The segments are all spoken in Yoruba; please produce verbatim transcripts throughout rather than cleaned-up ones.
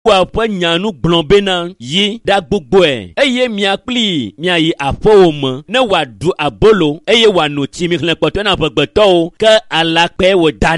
kpɔkpɔa ƒe nyanu gblɔ bena yi ɖa gbogbo ɛ eye miakpli miayi aƒewo me ne wòaɖu abolo eye wòano tsi mi xlẽ kpɔtɔ na ƒegbetɔwo ke alakpɛ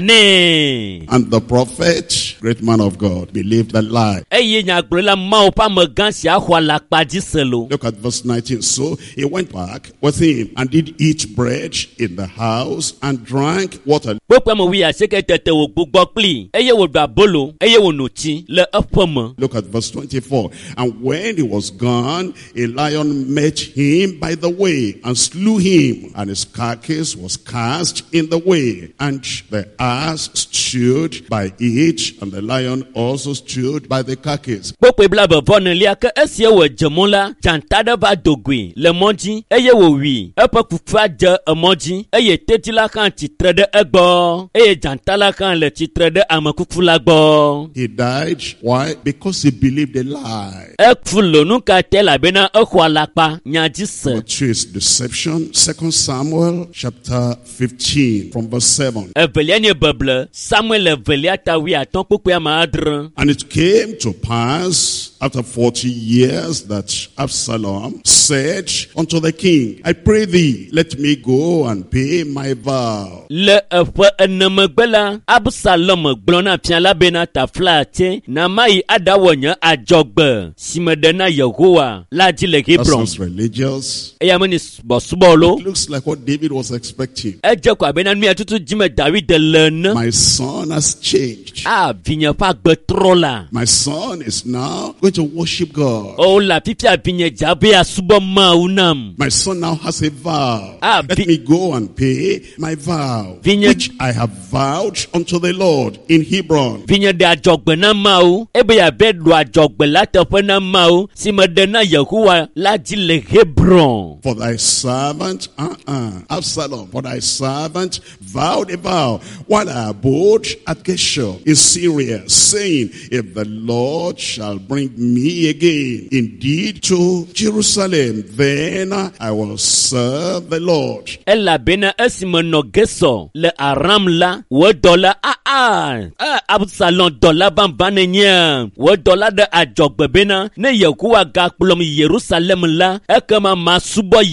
wòdanɛ. And the prophet, great man of God, believed the lie. Eye nyagblɔla Mawu ƒe amegã sia xɔ alakpa dzi se lo. Look at verse nineteen. So he went back with him and did eat bread in the house and drank water. Kpɔkpɔ me wi aseke tete wò gbugbɔ kpli eye wòɖu abolo eye wòno tsi le eƒe me. Look at verse twenty-four. And when he was gone, a lion met him by the way and slew him, and his carcass was cast in the way. And the ass stood by it, and the lion also stood by the carcass. Kpɔkpɔ bla bevɔ nelia ke esi wò dzemɔ la, dzanta ɖe va do goe le mɔ dzi eye wòwi eƒe kufua dze emɔ dzi eye teti la hã tsitre ɖe egbɔ eye dzanta la hã le tsitre ɖe amekuku la gbɔ. He died. Why? Because he believed a lie. Eku lo nu ka te labena exɔ alakpa nyadzi se. What is deception? Second Samuel chapter fifteen from verse seven. Evelia nye beble Samuel evelia tawi atɔn kpukpua ma adre. And it came to pass after forty years that Absalom said unto the king, I pray thee, let me go and pay my vow. Le eƒe enemegbe la, Absalom gblɔ na fia la bena tafla te na mai adawɔ nye adzɔgbe si me ɖe na Yehowa la dzi le Hebron. That sounds religious. Eya me ni subɔsubɔ lo. It looks like what David was expecting. Edze ko abena nu ya tutu dzime David le ne. My son has changed. Ah, vinye ƒe agbe trɔ la. My son is now going to worship God. Oh la fifia vinye dza be asubɔ Mawu nam. My son now has a vow. Ah, let vi- me go and pay my vow, Vinye- which I have vowed unto the Lord in Hebron. Vinye de adzɔgbe na Mawu ebe ya be ɖu adzɔgbe la teƒe na Mawu si me ɖe na Yehowa la dzi le Hebron. For thy servant, uh-uh, Absalom, for thy servant vowed a vow while I abode at Geshur in Syria, saying, if the Lord shall bring me again indeed to Jerusalem, then I will serve the Lord. Elabena esi me nɔ Gesɔ le Aram la, wò dɔ la ah ah ah Absalom dɔ la vanvan ne nye wò dɔ la ɖe adzɔgbe bena ne Yehowa gakplɔm Yerusalem la ekema masubɔ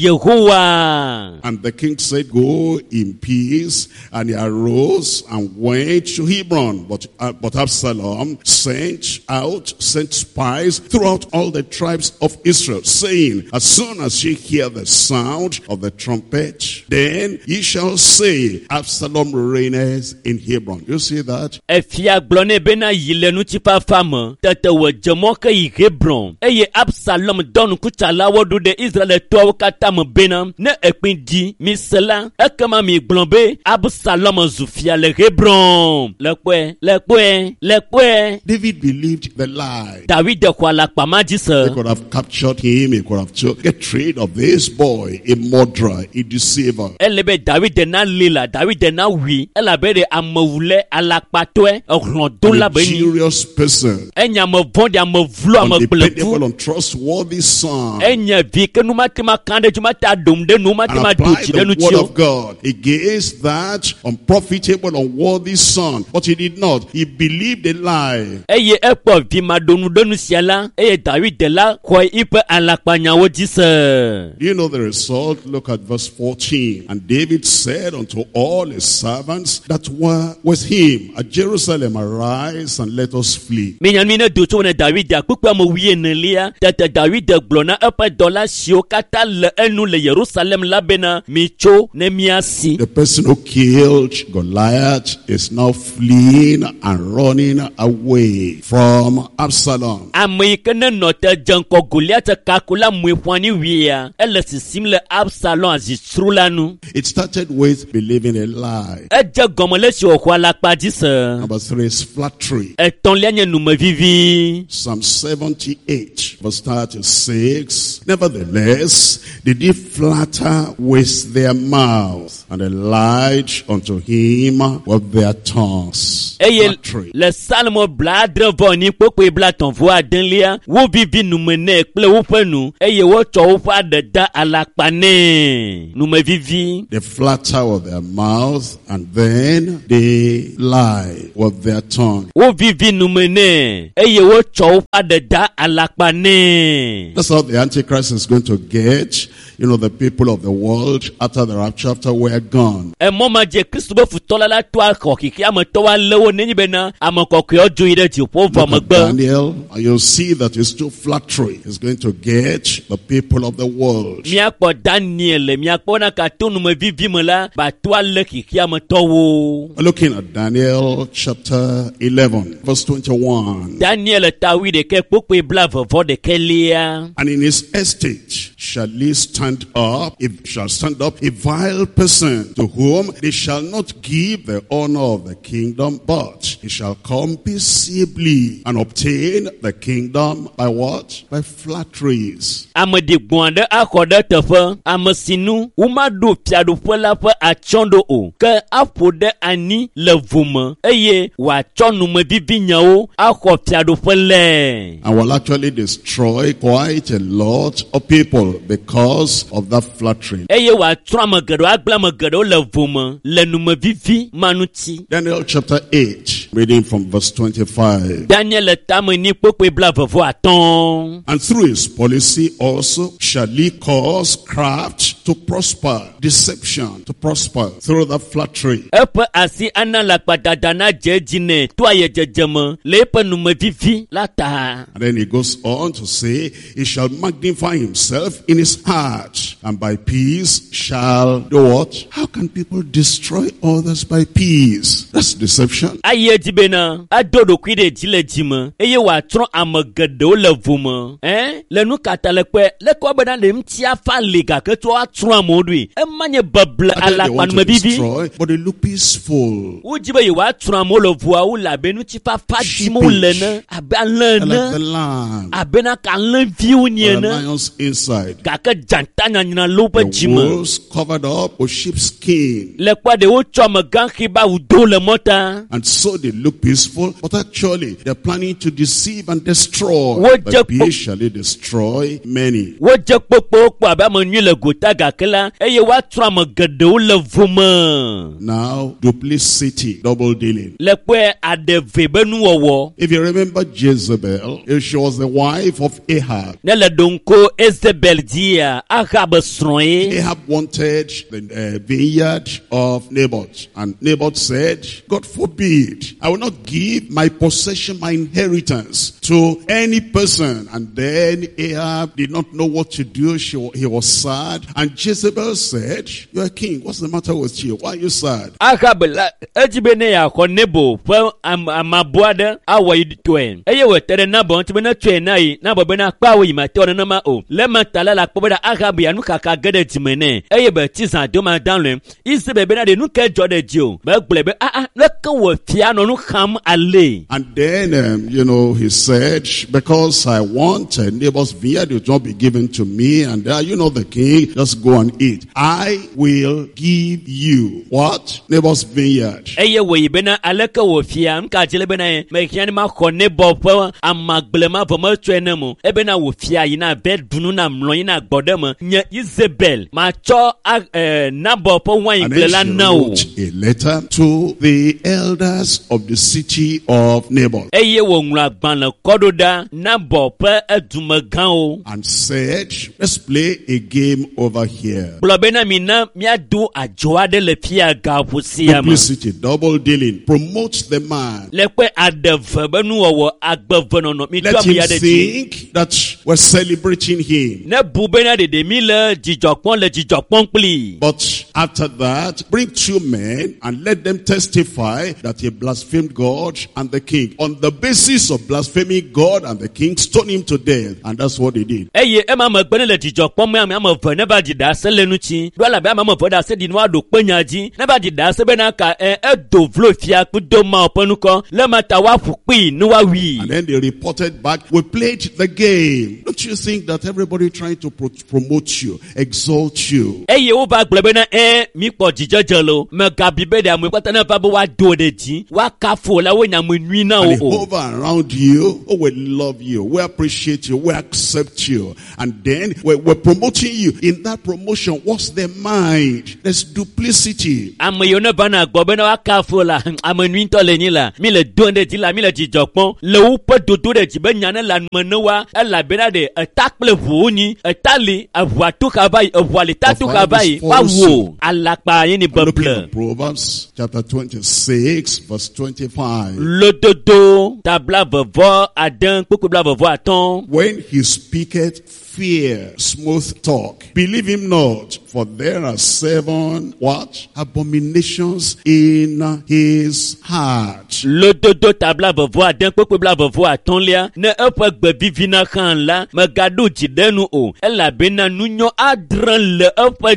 Yehowa. And the king said, go in peace. And he arose and went to Hebron. But, uh, but Absalom sent out, sent spies throughout all the tribes of Israel, saying, as soon as ye hear the sound of the trumpet, then ye shall say, Absalom reigneth in Hebron. You see that? Efia gblɔ ne bena yi le ŋutifafa me tete wò dze mɔ ke yi Hebron eye Absalom dɔ nukutsalawo ɖo ɖe Israeltɔwo katã me bena ne ekpin di mi se la ekema mi gblɔ be Absalom zu fia le Hebron. Le kpɔe le kpɔe le kpɔe. David believed the lie. David xɔ alakpa ma dzi They se. could have captured him. He could have told, get rid of this boy, a murderer, a deceiver. Ele be David na li la David na wi elabe de amewule alakpatɔe ehlɔdola A be nyi. mysterious person. Enye ame vɔ̃ de ame vlo ame Undependable, gblẽvu. untrustworthy son. Enye vi ke nu mate ma kan ɖe dzi mate adom ɖe nu mate And ma do apply dzi ɖe nu the word tsi o. of God against that unprofitable, unworthy son. But he did not. He believed a lie. Eye ekpɔ vi ma ɖo nu ɖe nu sia la eye David la xɔ yiƒe alakpanyawo dzi se. Do you know the result? Look at verse fourteen. And David said unto all his servants that were with him at Jerusalem, arise and let us flee. Minyanu ne do tso ne David akpukpe ame wuie nelia tete David gblɔ na eƒe dɔla siwo katã le enu le Yerusalem la bena mitso ne miasi. The person who killed Goliath is now fleeing and running away from Absalom. Ame yi ke ne nɔ te dze ŋkɔ Goliath kako la mue ƒãni wia ele sisim le Absalom azitsru la nu. It started with believing a lie. Edze gɔme le si wòxɔ alakpa dzi se. Number three is flattery. Etɔ̃lia nye numevivi. Psalm seventy-eight, verse thirty-six. Nevertheless, they did flatter with their mouth, and they lied unto him with their tongues. Eye Flattery. le Salmo bla adre vɔ ni kpokpe bla tɔn vo adelia wo vivi numene kple woƒe nu eye wotsɔ woƒe aɖe da alakpa nɛ nume vivi. They flatter with their mouth and then they lie with their tongue. Wo vivi numene eye wotsɔ woƒe aɖe da alakpa nɛ. That's how the Antichrist is going to get, you know, the people of the world after the rapture, after we're gone. Emo ma je Kristo be futola la to akọ kiki ameto wa lewo nenyi bena amekɔkɔe dzo yi ɖe dziƒo vɔ megbe. Daniel, and you'll see that it's too flattery. It's going to get the people of the world. Miakpɔ Daniel, miakpɔ na kato nume vivi me la ba to ale kiki ametɔwo. Looking at Daniel chapter eleven, verse twenty-one. Daniel tawi de ke kpokpe bla vɔvɔ de ke lia. And in his estate shall he stand up, if shall stand up a vile person, to whom they shall not give the honor of the kingdom, but he shall come peaceably and obtain the kingdom by what? By flatteries. Ame de gbɔn ɖe axɔ ɖe teƒe, ame si nu womaɖo fiaɖuƒe la ƒe atsyɔ̃ɖo o, ke aƒo ɖe anyi le vo me, eye wòatsɔ nume vivi nyawo axɔ fiaɖuƒe lɛ. And will actually destroy quite a lot of people because of that flattery. Eye wòatrɔ ame geɖewo agblẽ ame geɖewo le vo me le nume vivi ma ŋuti. Daniel chapter eight, reading from verse twenty-five. Daniel tame ni kpokpe bla vɔvɔ atɔ̃. And through his policy also shall he cause craft to prosper, deception to prosper through the flattery. Eƒe asi ana le akpadada na dze dzi nɛ to ayɛ dzedzeme le eƒe nume vivi la ta. And then he goes on to say, he shall magnify himself in his heart, and by peace shall do what? How can people destroy others by peace? That's deception. Ayɛ dzi bena ado ɖokui ɖe dzi le dzi me eye wòatrɔ ame geɖewo le vo me. Eh? Le nu kata le kpe le kɔ bena le ŋuti afa li gake tso atrɔ amewo ɖoe. Ema nye beble alakpa nume vivi. Destroy, but they look peaceful. Wodzi be yewoatrɔ amewo le voawo le abe ŋuti fafa dim wole ne abe alẽ Like the ene lamb, abe na ka alẽviwo nye or the ene lions inside. gake dzata nyanyina le woƒe The dzi me. wolves covered up with sheepskin. Le kpa ɖe wotsɔ amegãxi ba wudo le mɔta. And so they look peaceful, but actually they're planning to deceive and destroy. What By the- peace shall they destroy many. Wodze kpokpo kpɔ abe ame nyui le gota gake la eye woatrɔ ame geɖewo le vo me. Now, duplicity, double dealing. Le kpe aɖe ve be nuwɔwɔ. If you remember Jezebel, she was the wife of Ahab. Ne le ɖonko Ezebel dzia Ahab srɔ̃ ye. Ahab wanted the uh, vineyard of Naboth. And Naboth said, God forbid, I will not give my possession, my inheritance to any person. And then Ahab did not know what to do. She, he was sad. And Jezebel said, you're a king. What's the matter with you? Why are you sad? Ahab la edzi be ne yeaxɔ Nebo ƒe am- amabo aɖe awɔ yi tɔe. Eye wòte ɖe Nabɔ ŋuti be ne tɔe na yi Nabɔ be na kpa wo yi mate wɔ nenema o. Le eme ta la la kpɔ be ɖa Ahab ya nukaka ge ɖe dzime nɛ eye be ti zã do ma dan lɔe. Izebel bena ɖe nu ke dzɔ ɖe dzi o. Be gblɔe be ah ah leke wɔ fia nɔ nu xam ale. And then, um, you know, he said, because I want uh, Naboth's vineyard, it will not be given to me. And uh, you know the king, just go and eat. I will give you what? Naboth's vineyard. Eye wɔ yi bena aleke wɔ fia nuka dzi le bena ye mehia ne ma xɔ Nebɔ ƒe amagblema vɔ me tsɔe ne mo. Ebena wɔ fia yina ve dunu na mlɔ yina gbɔ ɖe me nye Izebel matsɔ ah, eh, Nabɔ ƒe And waingble then la she na o. wrote a letter to the elders of the city of Naboth Eye wòŋlɔ agbalẽ kɔ ɖo ɖa Nabɔ ƒe edumegãwo. and said, let's play a game over here. Gblɔ bena mina míado adzo aɖe le fia gaƒo sia me. Duplicity, double dealing, promote the man. Le kpe aɖe ve be nuwɔwɔ agbevenɔnɔ mi Let do ami him aɖe dzi. think that we're celebrating him. Ne bu bena ɖeɖe mi le dzidzɔ kpɔm le dzidzɔ kpɔm kpli. But after that, bring two men and let them testify that he blasphemed God and the king. On the basis of blaspheming God and the king, stone him to death. And that's what they did. Eye ema megbe ne le dzidzɔ kpɔm ame ame eve ne va dzi ɖa se le nutsi. Do ala be ame ame eve ɖa se ɖi nu aɖo kpenya dzi. Ne va dzi ɖa se bena ka eh, edo vlo fia kpudo ma ƒe nukɔ. Le ma ta woaƒu kpui ne woawi. And then they reported back, we played the game. Don't you think that everybody trying to pro- promote you, exalt you? Eye wova gblɔ bena eh mi kpɔ dzidzɔdze lo. Megabi be ɖe ame kpata ne va be woado ɖe dzi. Woakɔ kafo la wo nyame nwi na And they o. hover around you. Oh, we love you. We appreciate you. We accept you. And then we're, we're promoting you. In that promotion, what's their mind? There's duplicity. Ame ne bana gbo be na wa kafo la ame nwi to le ni la mi le don de ti la mi le jijokpon le wo pe dodo de ti be nyane la me wa e la be na de etakple vu ni etali avua to ka bai avua le ta to ka bai wa wo alapa yin ni bable. Proverbs chapter twenty-six verse twenty-five. Le dodo tabla vovo adan poku bla vovo aton. When he speaketh fear, smooth talk, believe him not, for there are seven what? Abominations in his heart. Le dodo tabla vovo adan poku bla vovo aton lia ne epa gbe vivina kan la me gado jidenu o ela bena nunyo adran le epa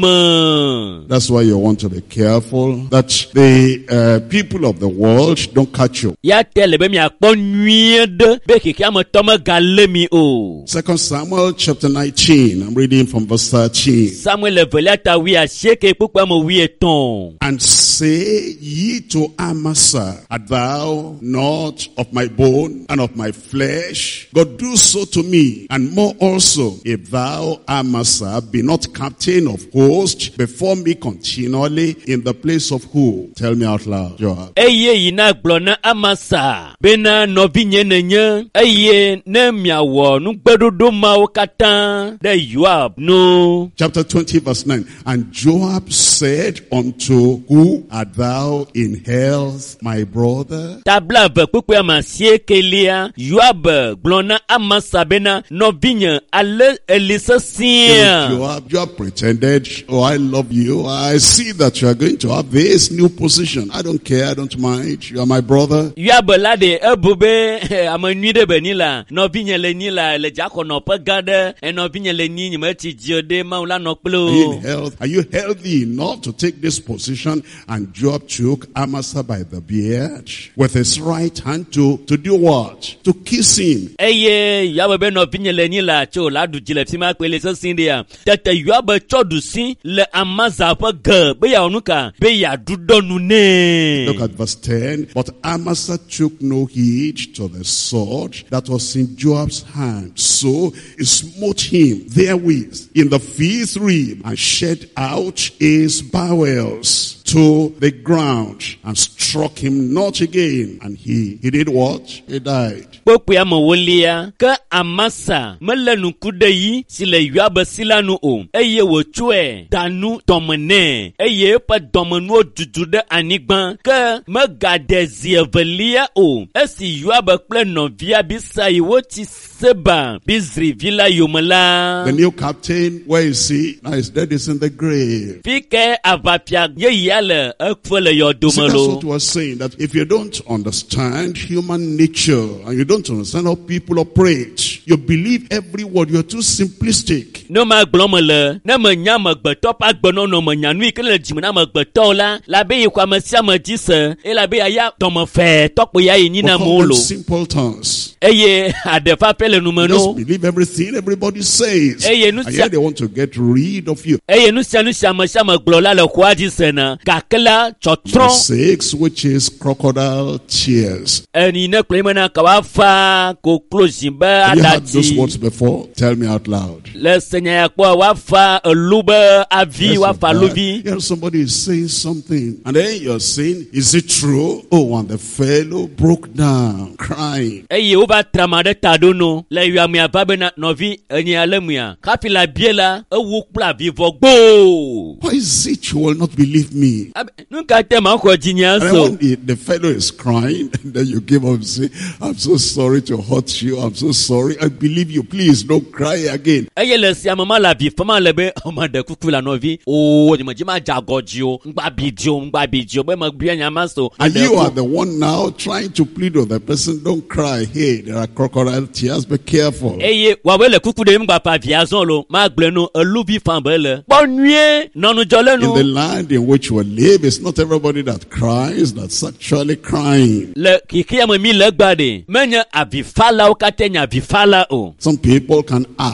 jima. That's why you want to be careful that the uh, people of the world don't catch you. Ya tele be mi akpon nuide be kiki am toma galemi o. Second Samuel chapter nineteen, I'm reading from verse thirteen. Samuel velata wi asheke pukwa mo wi eton. And say ye to Amasa, art thou not of my bone and of my flesh? God, do so to me, and more also, if thou, Amasa, be not captain of hosts before me continually in the place of who? Tell me out loud, Joab. Eye ina glona Amasa bena no vinye nenye eye ne miawo nu gbedodo ma o katan de Joab no. Chapter twenty verse nine. And Joab said unto, who art thou in health, my brother? Tabla ve kukwe amasie kelia Joab glona Amasa bena no vinye ale elisa sia. Joab, Joab pretended, oh, I love you. I see that you are going to have this new position. I don't care. I don't mind. You are my brother. Joab la de ebube amanuide benila no vinye le nila le jako no pagade e no vinye le ni me ti jiode ma ula no plo. Are you in health? Are you healthy enough to take this position? And Joab took Amasa by the beard with his right hand to, to do what? To kiss him. Eye Joab be no vinye le nila cho la du jile fi ma pele so sindia. Tete Joab cho du sin le Amasa pa ge be ya onuka be ya dudonu ne. Look at verse ten. But Amasa took no heed to the sword that was in Joab's hand. So he smote him therewith in the fifth rib and shed out his bowels to the ground and struck him not again. And he, he did what? He died. Poku ya mawolia ka Amasa melenu kudeyi sile Joab silanu o eye wo chue danu domene eye pa domenu dudude anigban ka magadezi evelia o esi Joab ple novia bisa iwo ti seba bizri villa yomala. The new captain, where is he? Now his dead is in the grave. Fike avapia ye yale ekfele See, that's yodomelo. what we're saying, that if you don't understand human nature and you don't understand how people operate, you believe every word, you're too simplistic. No ma glomele na manya magbeto pa gbono no manya nu ikele jimna magbeto la la be kwa masia majise e la be ya tomo fe tokpo ya yin na We call them molo simple tongues. eye adefa pele You numero just believe everything everybody says. Eye, nu And sia- yet they want to get rid of you. eye nu sia nu sia ma sia maglola le kwa jise kakela chotron Verse six, which is crocodile tears. eni ne klemena kawafa ko close ba Have you heard those adati words before? Tell me out loud. le senya ya kwa wafa lube avi Yes, wafa you've heard. luvi. You know, somebody is saying something, and then you're saying, is it true? Oh, and the fellow broke down, crying. Eye uba tramade tadono le yuami ababe na novi enye alemia kapila biela ewu kpla vivo gbo. Why is it you will not believe me? Nunca tema ko jinya And then so when the, the fellow is crying, and then you give up and say, I'm so sorry to hurt you. I'm so sorry. I believe you. Please don't cry again. eye le sia mama la bi fama lebe omade kukula novi o ni majima jagojio ngba bidio ngba bidio be magbia nyama so. And you are the one now trying to plead with the person, don't cry. Hey, there are crocodile tears. Be careful. Eye wawele kukude ngba pa viazon lo magbleno eluvi fambele bonue nonu In jolenu the land in which we live, it's not everybody that cries that's actually crying. le kiki ya mi le gbade menya avifala o katenya avifala o. Some people can act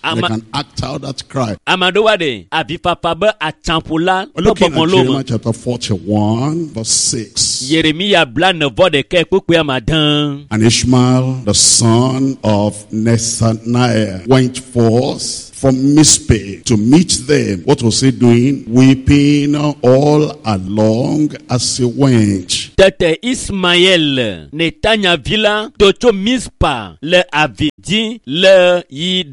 Ama- they can act out that cry. Amadowade avipapa achampula Looking at Jeremiah chapter forty-one, verse six. Yeremia blan vode ke kukwe amadan. And Ishmael, the son of Nethaniah, went forth from Mizpeh to meet them. What was he doing? Weeping all along as he went. Tete Ismaël Netanya villa tocho Mizpa le avidi le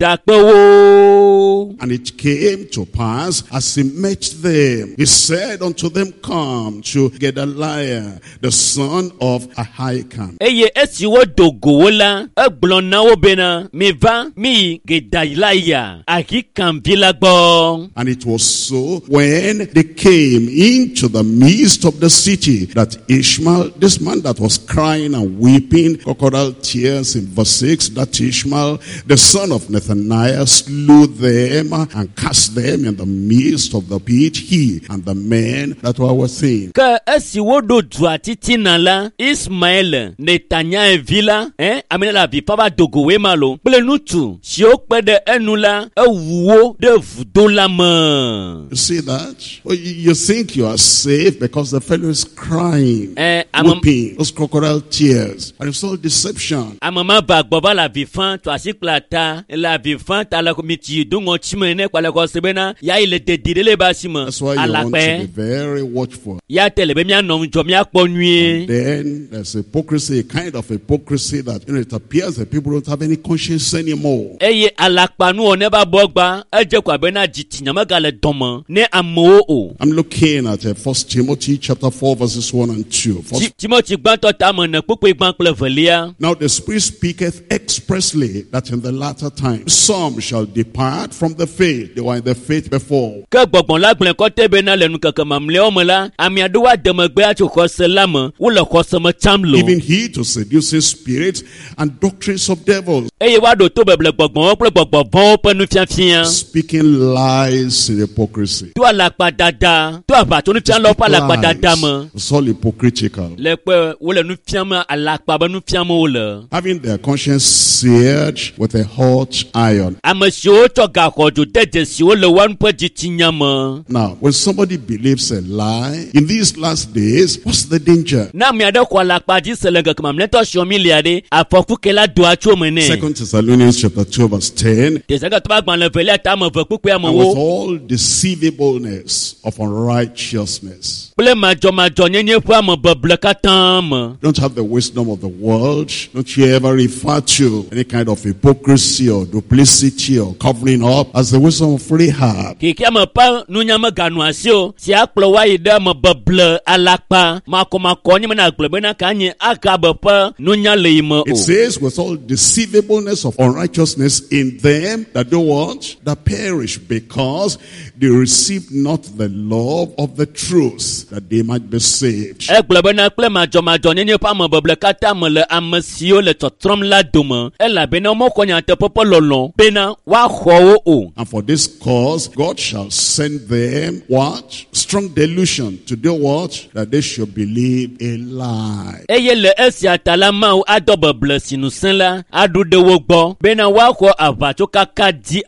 yidakpewo. And it came to pass as he met them, he said unto them, come to Gedaliah, the son of Ahikam. Eye esiwo dogowola egblona bena mi va mi Gedaliah Ahikam villa gbo. And it was so when they came into the midst of the city that Ishmael, this man that was crying and weeping, crocodile tears in verse six, that Ishmael, the son of Nethaniah, slew them and cast them in the midst of the pit, he and the men that were within. Ka esiwo do duatiti nala Ismaël Netanya villa eh amina la vi papa dogowe malo plenutu si o pede enula ewuwo de vudola mo. You see that? Well, you, you think you are safe because the fellow is crying, Eh, weeping, those crocodile tears, and it's all deception. Amama ba gboba la vi fan to asiklata la vi fan ta la komiti dungo chimene kwa la ko sebena ya ile de didele ba simo That's why you want to be alape very watchful. ya telebe mi anom jo mi aponwie. Then there's hypocrisy, a kind of hypocrisy that, you know, it appears that people don't have any conscience anymore. Eye alakpanu one ba bogba eje kwa bena jitinya magale domo ne amo o. I'm looking at uh, First Timothy chapter four verses one and two. First, Timothy gbanto ta mo na popo igban plevelia. now the Spirit speaketh expressly that in the latter time some shall depart from the faith. They were in the faith before. Ke gbogbon la gble ko tebe na lenu kankan mamle o mo la ami adowa demegbe a to ko selama wo le ko semo chamlo. Even he to seducing spirits and doctrines of devils, Eye wa do to beble gbogbon o ple gbogbon bon penu fiafian. speaking lies in hypocrisy. To alakpa dada to aba to nu fian lo pa alakpa dada mo. It's all hypocritical. Le pe wo le nu fian ma alakpa ba nu fian mo le. Having their conscience seared with a hot iron. Amesi o to ga ko jo deje si o le wan pe jitinya mo. Now, when somebody believes a lie, in these last days, what's the danger? Na mi ade ko alakpa di selega kama mleto sho mi liade afoku ke la do acho mene. Second Thessalonians chapter two verse ten. Te sega to ba gban le vele ta mo fe pupu And mo with wo. all deceivableness of unrighteousness. Ple majo majo nyenye fu am beble katan mo. Don't have the wisdom of the world. Don't you ever refer to any kind of hypocrisy or duplicity or covering up as the wisdom of Rahab. Ki kia mo pa nunya mo ganu asio si akplo wa ide mo beble alakpa ma ko ma ko nyi na akplo be na kanye aka be pa nunya le mo It o. says with all deceivableness of unrighteousness in them that do what? That perish, because they received not the love of the truth, that they might be saved. Ekplo be na kple majo majo nyenye pa mo beble kata mo le amesio le totrom la domo ela be na mo ko nya te popo lolon be na wa ho o. And for this cause, God shall send them what? Strong delusion to do what? That they should believe a lie. Eye le esi atala ma o adobe blessinu senla adu de wo gbo be na wa ko avacho kaka di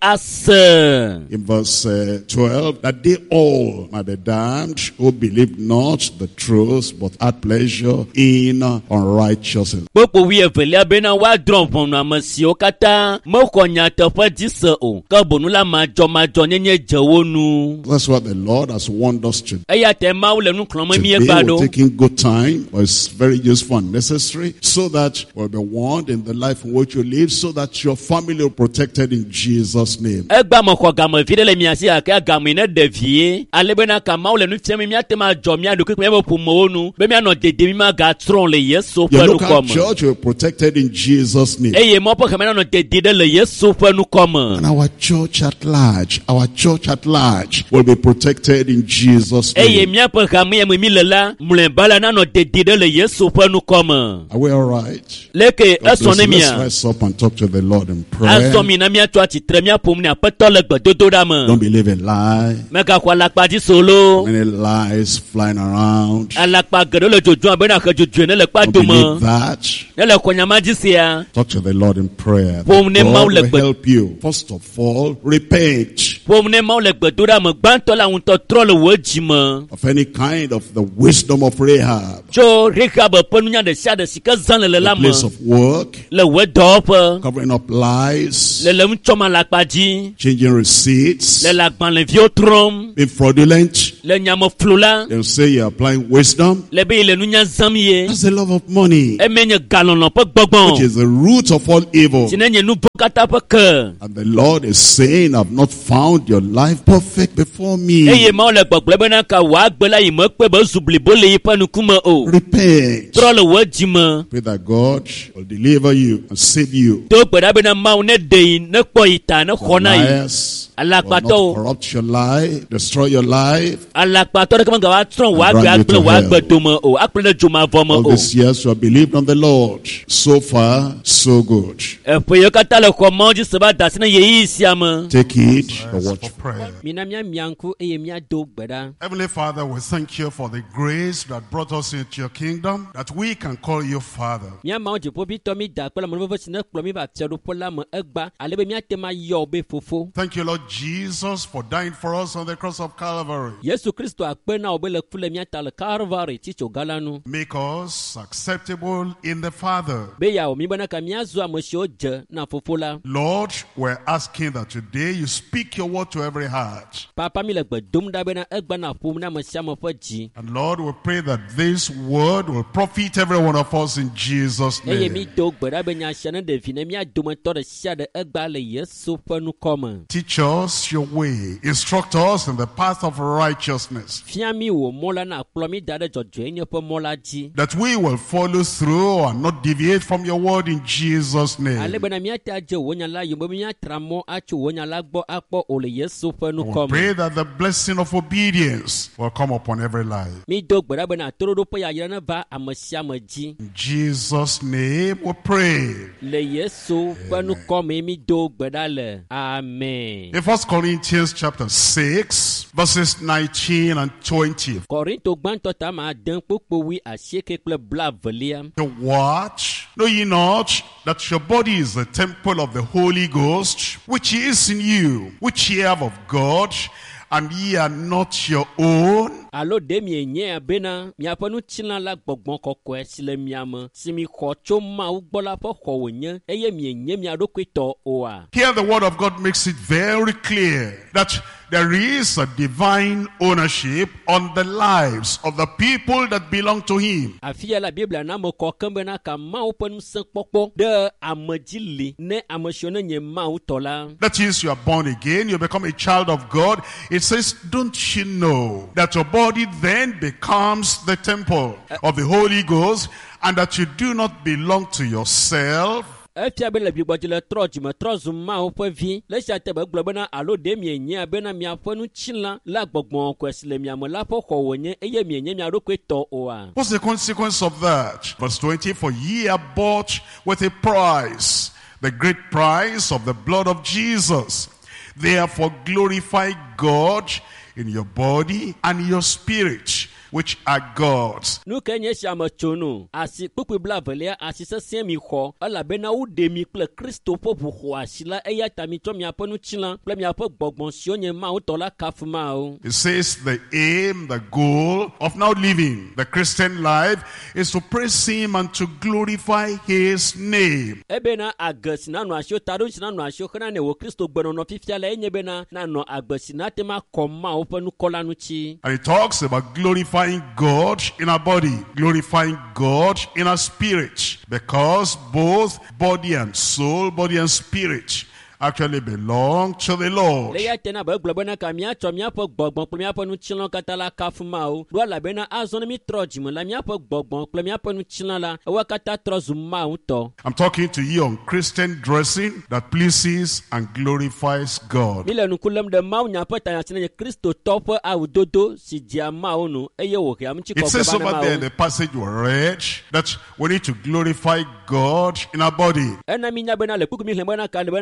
ase. In verse uh, twelve, that they all might be damned who believed not the truth, but had pleasure in uh, unrighteousness. Popo wi evelia be na wa dron ponu amasi o kata mo ko nya te fa dise o ka bonu la majo majo nyenye jewonu. That's what the Lord has warned us to do. Eya te ma wo le nu klon mo mi Today egbado. we're taking good time, but it's very useful and necessary, so that we'll be warned in the life in which you live, so that your family will be protected in Jesus' name. Egba mo ko gamo fide le mi asi aka gamo ne devie alebe na ka ma wo le nu fiam mi ate ma jo mi adu kwe mo pumo onu be mi ano dede mi ma ga tron le yeso Your pelu local kom. church will be protected in Jesus' name. Eye mo po kama no dede de le yeso pelu kom. And our church at large, our church at large will be protected in Jesus' Eye name. mi po kama ye mi lela mule bala na no dede de le yeso pelu kom. Are we all right? Leke God bless esone you. Let's mia. rise up and talk to the Lord in prayer. Aso mi na mi atu ati tre mi ƒom ne aƒetɔ le gbedodoɖa me. Don't believe a lie. Mègaxɔ alakpa dzi solo. Many lies flying around. Alakpa geɖewo le dzodzom abe na xe dzodzoi ne le kpa Don't believe dome. that. Ne le xɔnyama dzi sia. Talk to the Lord in prayer. Ƒom ne God Mawu le will gbe- help you. First of all, repent ƒom ne Mawu le gbedoɖa me. Gbãtɔ la ŋutɔ trɔ le wò dzi me. of any kind of the wisdom of Rahab. Tso Rehab ƒe nunya ɖe sia ɖe si ke zã le le la The me. place of work, Le wò dɔwɔƒe. covering up lies, Le le ŋutsɔm alakpa dzi. changing receipts, Le le agbalẽviwo trɔm. being fraudulent. Le nyameflu la. They'll say you're applying wisdom. Le be le nunya zãm ye. That's the love of money, Eme nye galɔlɔ ƒe which gbɔgbɔ. is the root of all evil. Si ne nye nu vɔ̃ katã ƒe ke. And the Lord is saying, I've not found your life perfect before me. Eye Mawu le gbɔgblɔ bena ka wò agbe la yi mekpe be zu blibo le yiƒe ŋkume o. Repent. Trɔ le wò dzi me. Pray that God will deliver you and save you. Do gbe ɖa bena Mawu ne ɖe yi, ne kpɔ yi ta, ne xɔ na yi. Liars will not Alakpatɔwo. corrupt your life, destroy your life. Alakpatɔ ɖeke megava trɔ wò And agbe drag you agble to wò hell. agbe dome o. Akplẽ ɖe dzomavɔ me All o. these years you have believed on the Lord. So far, so good. Eƒe yiwo katã le xɔ Mawu dzi se va da asi ne ɣeyiɣi sia me. Take it, the Yes, watch. for prayer. Mina míamia ŋku eye míado gbe ɖa. Heavenly Father, we thank you for the grace that brought us into your kingdom, that we can call you Father. Mía Mawu dziƒoʋĩtɔ mi da kple mɔnuveve si ne kplɔ mi va fiaɖuƒe la me egba ale be míate ma yɔ wo be fofo. Thank you, Lord Jesus, for dying for us on the cross of Calvary. Yesu Kristo akpe na wo be le ku le mía ta le Calvary tsitsoga la nu. Make us acceptable in the Father. Be ya wɔ mi bena ka míazu ame siwo dze na fofo la. Lord, we're asking that today you speak your word to every heart. Papa mi le gbe dom ɖa bena egba na ƒom na ame sia ame ƒe dzi. And Lord, we pray that this word will profit every one of us in Jesus' Eye mi name. do gbe ɖa be nya sia ne ɖevi ne mía dometɔ ɖe sia ɖe egba le Yesu ƒe nukɔ me. Teach us your way. Instruct us in the path of righteousness. Fia mi wò mɔ la na kplɔ mi da ɖe dzɔdzɔenye ƒe mɔ la dzi. That we will follow through and not deviate from your word in Jesus' Ale name. bena míate adze wò nya la yome be míatra mɔ atso wò nya la gbɔ akpɔ o le Yesu ƒe We nukɔ pray me. that the blessing of obedience will come upon every life. Mi do gbe ɖa bena toɖoɖoƒe yayra ne va ame sia ame dzi. In Jesus' name we pray. Le Yesu ƒe nukɔ me mi do gbe ɖa le. Amen. In First Corinthians chapter six, verses nineteen and twenty. Korinto gbãtɔ ta ma ade kpokpo wi asieke kple blaevelia. To watch, know ye not that your body is the temple of the Holy Ghost, which is in you, which ye have of God, and ye are not your own? Alo ɖe mienye bena miaƒe nutsila la gbɔgbɔ kɔkɔe si le mia me si mi xɔ tso Mawu gbɔ la ƒe xɔ wònye eye mienye mia ɖokui tɔ oa. Here the word of God makes it very clear that there is a divine ownership on the lives of the people that belong to him. Afia la Biblia na me kɔ keŋ bena ka Mawu ƒe ŋusẽkpɔkpɔ ɖe ame dzi li ne ame siwo ne nye Mawu tɔ la. That is, you are born again, you become a child of God. It says, don't you know that your body then becomes the temple of the Holy Ghost, and that you do not belong to yourself? Efia be le bigbɔdzi le trɔ dzime trɔ zu Mawu ƒe vi. Le esia te be gblɔ bena alo ɖe mienye bena miaƒe nutsila la gbɔgbɔ kɔe si le mia me la ƒe xɔ wònye eye mienye mia ɖokui tɔ oa. What's the consequence of that? Verse twenty, for ye are bought with a price, the great price of the blood of Jesus. Therefore glorify God in your body and your spirit, which are God's. Nu ke nye sia me tso no. Asi kpukpui blaevelia asi sesẽ mi xɔ elabena woɖe mi kple Kristo ƒe ʋu xɔ asi la eya ta mitsɔ miaƒe nutsila kple miaƒe gbɔgbɔ siwo nye Mawu tɔ la kafu Mawu. It says the aim, the goal of now living the Christian life is to praise him and to glorify his name. Ebena age si nanɔ asio ta ɖo si nanɔ asio xena ne wò Kristo gbenɔnɔ fifia la enye bena nanɔ agbe si nate ma kɔ Mawu ƒe nukɔ la ŋuti. And it talks about glorifying God in our body, glorifying God in our spirit, because both body and soul, body and spirit actually belong to the Lord. Le ya tena be gblɔ bena ka míatsɔ míaƒe gbɔgbɔ kple míaƒe nutsila katã la kafu Mawu. Ɖo elabena azɔ ne mi trɔ dzime la míaƒe gbɔgbɔ kple míaƒe nutsila la ewoa katã trɔ zu Mawu tɔ. I'm talking to you on Christian dressing that pleases and glorifies God. Mi le nuku lém ɖe Mawu nya ƒe tanya si ne nye Kristo tɔ ƒe awudodo si dzia Mawu nu eye wòhea ŋuti It says kɔkɔ over ba there ne in Mawu. the passage we read that we need to glorify God in our body. Ena mi nya bena le kuku mi hlẽ bena ka le bena ka míaƒe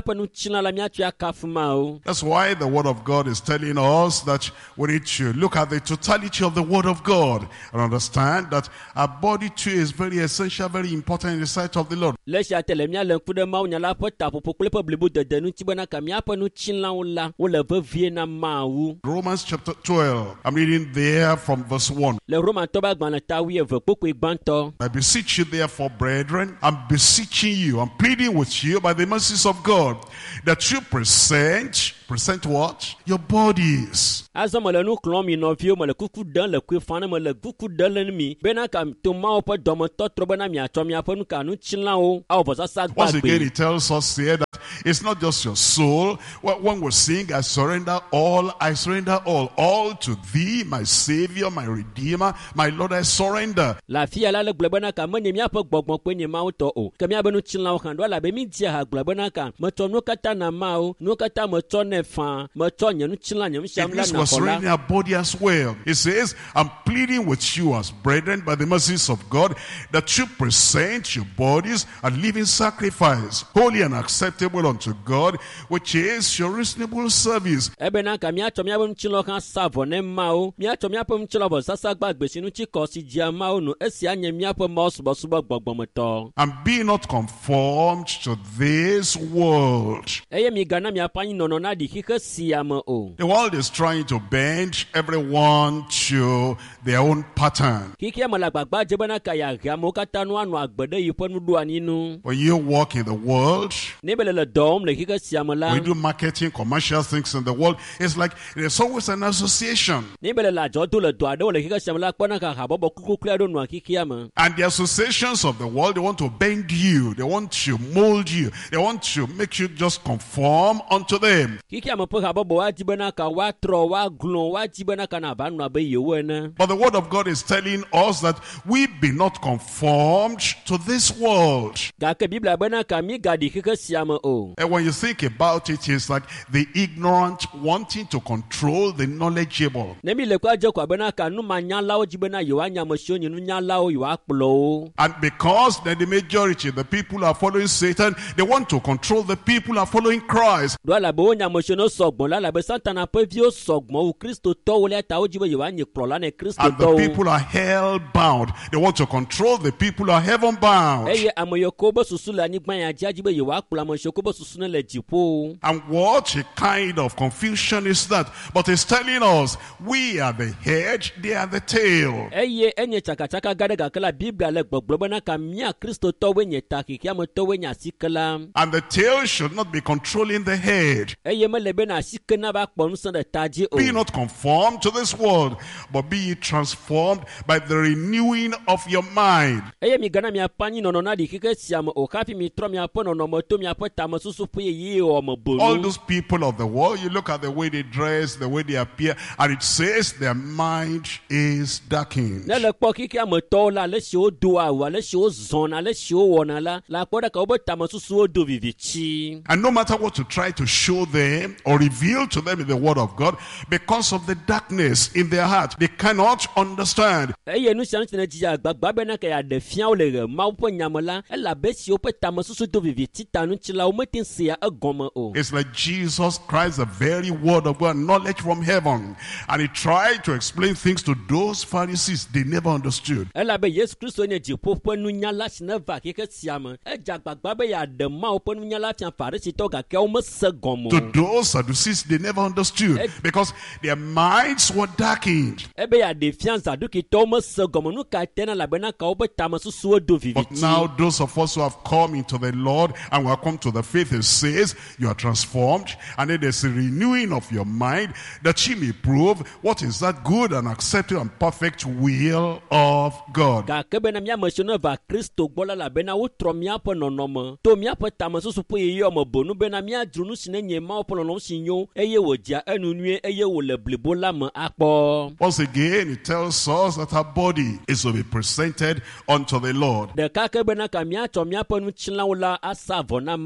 míaƒe nutsila la míatsɔe akafu Mawu. That's why the Word of God is telling us that we need to look at the totality of the Word of God and understand that our body too is very essential, very important in the sight of the Lord. Le sia te le míale ŋku ɖe Mawu nya la ƒe taƒoƒo kple ƒe blibo dede ŋuti bena ka míaƒe nutsilawo la wole vevie na Mawu. Romans chapter twelve, I'm reading there from verse one. Le Romantɔ ƒe agbalẽ ta wuieve kpokpoe gbãtɔ. I beseech you therefore, brethren, I'm beseeching you, I'm pleading with you by the mercies of God, that you present, present what? Your bodies. Azɔ mele nu kplɔm mi nɔviwo, mele kuku ɖem le kue fan, mele kuku ɖem le mi bena ka to Mawu ƒe dɔmetɔtrɔ bena miatsɔ miaƒe nu ka nutsilawo awɔ vɔsasa Once again, gbagbe. he tells us here that it's not just your soul. When we sing, I surrender all, I surrender all, all to thee, my Savior, my Redeemer, my Lord, I surrender. La fia la le gblɔ bena ka menye míaƒe gbɔgbɔ kpe nye Mawu tɔ o, ke míabe nutsilawo hã ɖo elabe mí dze ha gblɔ bena ka metsɔ nuwo katã na Mawu, nuwo katã metsɔ nɛ faa, metsɔ nye nutsila nye nusiam It la means na we're xɔ la. surrendering our body as well. It says, I'm pleading with you as brethren by the mercies of God that you present your bodies a living sacrifice, holy and acceptable unto God, which is your reasonable service. Ebe na ka míatsɔ míabe nutsilawo hã sa vɔ ne Mawu, míatsɔ míaƒe nutsilawo vɔ sasa gbagbe si nutsi kɔ si dzia Mawu nu, esia nye míaƒe mawusubɔsubɔ gbɔgbɔmetɔ. And be not conformed to this world. Eye migana miaƒe anyinɔnɔ na ɖi xixe sia me o. The world is trying to bend everyone to their own pattern. Xixia me le agbagba dze bena ka yeahe amewo katã nu anɔ agbe ɖe yiƒe nuɖoanyi nu. When you walk in the world, Ne be le le dɔ wɔm le xixe sia me la, when you do marketing, commercial things in the world, it's like there's always an association. ne be le le adzɔ do le dɔ aɖewo le xixe sia me la, kpɔna ka habɔbɔ kukukui aɖewo nɔa xixia me. And the associations of the world, they want to bend you. They want to mold you. They want to make you just conform unto them. Xixia me ƒe habɔbɔ woadi bena ka woatrɔ, woagblɔ, woadi bena ka na va nɔ abe yewo ene. But the word of God is telling us that we be not conformed to this world. Gake Biblia bena ka mi gaɖi xixe sia me o. And when you think about it, it's like the ignorant wanting to control the knowledgeable. Ne mi le kua dze koa bena ka numanyalawo dzi bena yewoanya ame siwo nye nunyalawo yewoakplɔ wo. And because then the majority, the people are following Satan, they want to control the people who are following Christ. Do alabe wonya ame siwo ne sɔgbɔ la alabe Satana ƒe viwo sɔgbɔ wu Kristotɔwo la ta wodzi be yewoanye kplɔla ne And the Kristotɔwo. people are hell bound. They want to control the people who are heaven bound. Eye ame yiwo ke wobe susu le anyigba ya dzi adzi be yewoakplɔ ame siwo ke wobe susu ne le dziƒo. And what a kind of confusion is that? But it's telling us we are the head, they are the tail. Eye enye tsakatsaka ga ɖe gake la Biblia le gbɔgblɔ bena ka mía Kristotɔwoe nye ta xixiametɔwoe nye asike la. And the tail should not be controlling the head. Eye mele bena asike na va kpɔ nusẽ ɖe ta dzi o. Be not conformed to this world, but be ye transformed by the renewing of your mind. Eye migana miaƒe anyinɔnɔ na ɖi xixe sia me o hafi mitrɔ miaƒe nɔnɔme to miaƒe tamesusu ƒe yeye wɔ me All bonu. those people of the world, you look at the way they dress, the way they appear, and it says their mind is darkened. Ne le kpɔ xixia metɔwo la, ale si wodo awu, ale si wozɔna, ale si wowɔna la, la kpɔ ɖeka wobe tamesusuwo do vivitsi. And no matter what you try to show them or reveal to them in the word of God, because of the darkness in their heart, they cannot understand. Eye nu sia nu si ne dzidzi agbagba bena ka yeaɖe fiawo le ɣe Mawu ƒe nya me la, elabe siwo ƒe tamesusu do vivitsi ta nutsilawo mete ŋu sea egɔme o. It's like Jesus Christ, the very word of God, knowledge from heaven. And he tried to explain things to those Pharisees they never understood. Elabe Yesu Kristo nye dziƒo ƒe nunyala si ne va xixe sia me. Edze agbagba be yeaɖe Mawu ƒe nunyala fia Farisitɔ gake wo mese gɔme To o. those Sadducees they never understood because their minds were darkened. Ebe yeaɖe fia Zadukitɔwo mese gɔme nu ka tena elabena ka wobe tamesusuwo do But vivitsi. now those of us who have come into the Lord and who have come to the faith, it says you are transformed, and then there's a renewing of your mind that ye may prove what is that good and acceptable and perfect will of God. Gake bena míame siwo ne va Kristo gbɔ la elabena wotrɔ míaƒe nɔnɔme to míaƒe tamesusu ƒe yeyea me bonu bena míadzro nu si ne nye Mawu ƒe lɔlɔ̃ si nyo eye wòdzia enu nyuie eye wòle blibo la me akpɔ. Once again, it tells us that our body is to be presented unto the Lord. Ɖeka ke bena ka míatsɔ míaƒe nutsilawo la asa vɔ na Mawu.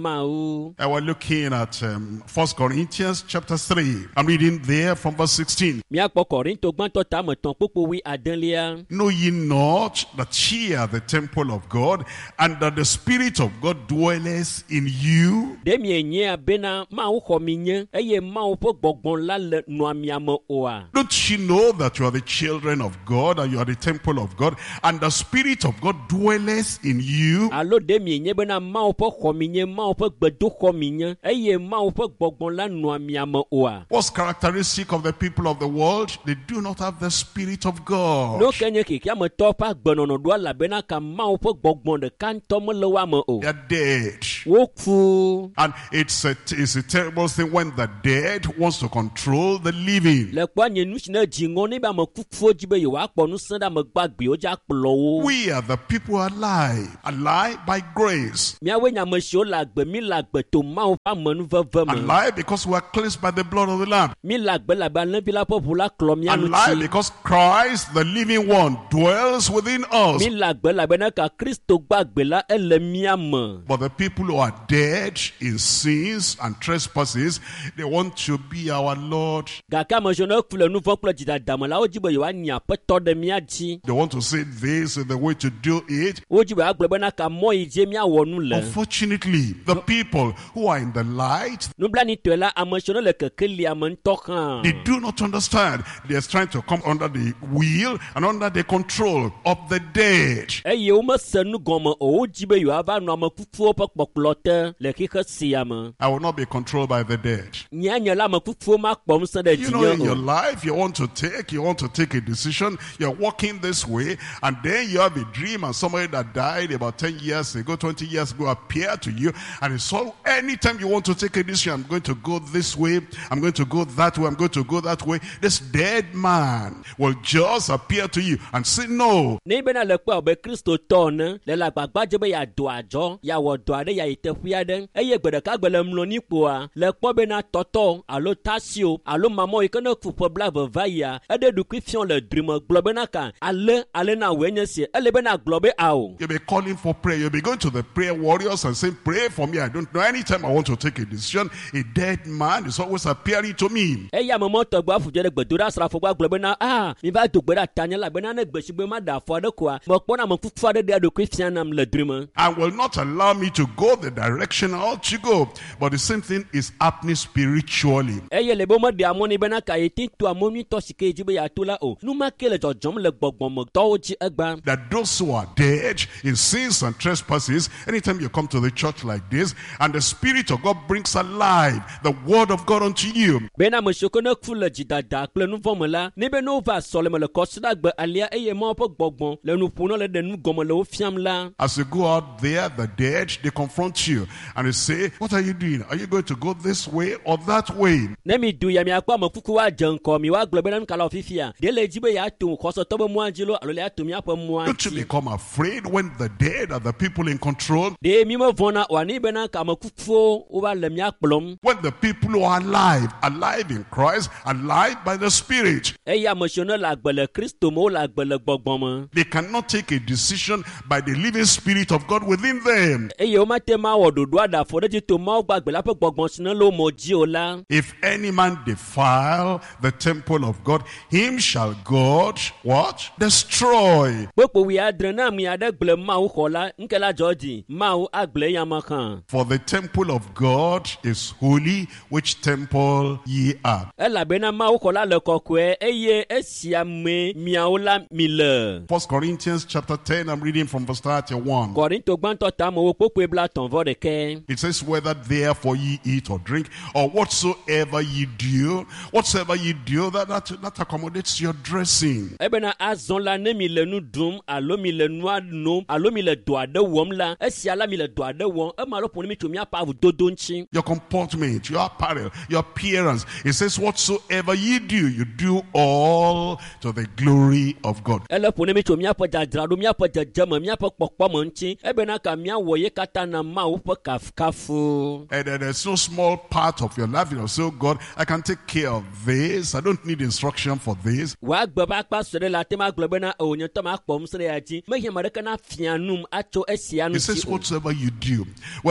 fu. And we're looking at um, First Corinthians chapter three. I'm reading there from verse sixteen. Miakpɔ Korinto gbãtɔ tame tɔn kpokpo wi adelia. Know ye not that ye are the temple of God, and that the Spirit of God dwelleth in you? Ɖe mienye bena Mawu xɔ mi nye eye Mawu ƒe gbɔgbɔ la le nua mia me oa. Don't you know that you are the children of God, and you are the temple of God, and the Spirit of God dwelleth in you? Alo ɖe mienye bena Mawu ƒe xɔ mi nye Mawu ƒe gbedoxɔ mi nye eye Mawu ƒe gbɔgbɔ la nua mia me oa. What's characteristic of the people of the world? They do not have the Spirit of God. No kenye keke ame tɔ ƒe agbenɔnɔ ɖo elabena ka Mawu ƒe gbɔgbɔ ɖeka ŋutɔ mele wa me o. They are dead. Wo ku. And it's a, it's a terrible thing when the dead wants to control the living. Le kpɔ nye nu si ne dzi ŋɔ ne be ame kukuwo dzi be yewoakpɔ nusẽ ɖe ame gbagbewo dzi akplɔ wo. We are the people alive, alive by grace. Míawoe nye ame siwo le agbe, mi le agbe to Mawu ƒe amenuveve me. Alive because we are cleansed by the blood of the Lamb. Mi le agbe le abe alẽvi la ƒe ʋu la klɔ mía nu Alive tsi. because Christ, the living one, dwells within us. Mi le agbe le abena ka Kristo gbagbe la ele mía me. But the people who are dead in sins and trespasses, they want to be our Lord. Gake ame siwo ne ku le nu vɔ̃ kple dzidada me la, wodzi be yewoanye aƒetɔ ɖe mía dzi. They want to say this is the way to do it. Wodzi be agblɔ bena ka mɔ yi dzi míawɔ nu le. Unfortunately, the people who are in the light, Nublanitɔe la, ame siwo ne le kekeli ame ŋutɔ hã. they do not understand. They are trying to come under the will and under the control of the dead. Eye womese nu gɔme o, wodzi be yewoava nɔ ame kukuwo ƒe kpɔkplɔ te le xixe sia me. I will not be controlled by the dead. Nyanya la ame kukuwo makpɔ ŋusẽ ɖe You know, in dzinye your o. life, you want to take, you want to take a decision, you're walking this way, and then you have a dream, and somebody that died about ten years ago, twenty years ago, appear to you, and it's all, anytime you want to take a decision, I'm going to go this way, I'm going to go that way, I'm going to go that way, this dead man will just appear to you and say no. Ne bena le kpɔ abe Kristo tɔ ne, le le agbagba dze be yeado adzɔ, yeawɔ dɔ aɖe yeayi teƒe aɖe, eye gbe ɖeka gbe le mlɔni kpoa, le kpɔ bena tɔtɔ alo tasio alo mamɔ yi ke ne ƒu ƒe blaeve va yia, eɖe ɖokui fiɔ le dri me gblɔ bena ka, ale ale na wòe nye sie, ele bena gblɔ be ao. You'll be calling for prayer. You'll be going to the prayer warriors and saying, pray for me. I don't know. Anytime I want to take a decision, a dead man is always appearing to me. Eya ame mɔtɔ gbe afu dze ɖe gbedoɖa asrafo gba gblɔ bena ah mi va do gbe ɖe atanya elabena ne gbe si gbe ma da afɔ aɖe koa, mekpɔna ame kuku aɖe ɖea ɖokui fia nam le dri me. And will not allow me to go the direction I ought to go. But the same thing is happening spiritually. Eye le be meɖe amɔ nɛ bena ka ye teŋ to amo nyuitɔ si ke dzi be yeato la o. Nu ma ke le dzɔdzɔm le gbɔgbɔmetɔwo dzi egba. That those who are dead in sins and trespasses, anytime you come to the church like this, and the Spirit of God brings alive the word of God unto you, Bena ame siwo ke ne ku le dzidada kple nu vɔ̃ me la, ne be ne wova sɔleme le kɔsiɖagbe alia eye Mawu ƒe gbɔgbɔ le nu ƒom na le ɖe nu gɔme le wo fiam la. as you go out there, the dead, they confront you and they say, what are you doing? Are you going to go this way or that way? Ne mi du ya miakpɔ ame kuku woadze ŋkɔ mi woagblɔ be ne nu ka le afi fia. Ɖe le edzi be yeato xɔsetɔ be mɔa dzi lo alo le yeato miaƒe mɔa Don't you dzi. become afraid when the dead are the people in control? Ɖe mi mevɔ̃na oa ne bena ka ame kukuwo wova le mia kplɔm. When the people who are alive, alive in Christ, alive by the Spirit, Eye ame siwo ne le agbe le Kristo me wole agbe le gbɔgbɔ me. they cannot take a decision by the living Spirit of God within them. Eye womate ma wɔ ɖoɖo aɖe afɔ ɖe dzi to Mawu gbagbe la ƒe gbɔgbɔ si ne le wo mo dzi o la. If any man defile the temple of God, him shall God, what? Destroy. Kpokpo wi adre na ami aɖe gble Mawu xɔ la, nke la dzɔ dzi, Mawu agble ya me hã. For the temple of God is holy, which temple ye are. Elabena Mawu xɔ la le kɔkɔe, eye esia me miawo la mi le. First Corinthians chapter ten, I'm reading from verse thirty-one. Kɔrinto gbãtɔ tame wo kpokpoe bla tɔn vɔ ɖeke. It says, whether therefore ye eat or drink, or whatsoever ye do, whatsoever ye do, that, that, that accommodates your dressing. Ebena azɔ la ne mi le nu ɖum alo mi le nua nom alo mi le dɔ aɖe wɔm la, esia la mi le dɔ aɖe wɔm, ema lo ƒo ne mi tso miaƒe avudodo ŋuti. Your comportment, your apparel, your appearance. It says, whatsoever ye do, you do all to the glory of God. Ele ƒo ne mi tso miaƒe dzadzraɖo, miaƒe dzedzeme, miaƒe kpɔkpɔme ŋuti, ebena ka miawɔ ye katã na Mawu ƒe kafukafu. And uh, there's no small part of your life, you know, so God, I can take care of this. I don't need instruction for this. Wagbe ƒe akpa sue ɖe la te ma gblɔ bena o nye tɔ ma kpɔ ŋusẽ ɖe ya dzi. Mehia ame ɖeke na fia num atso esia nu It says, si o. whatsoever you do, whether you are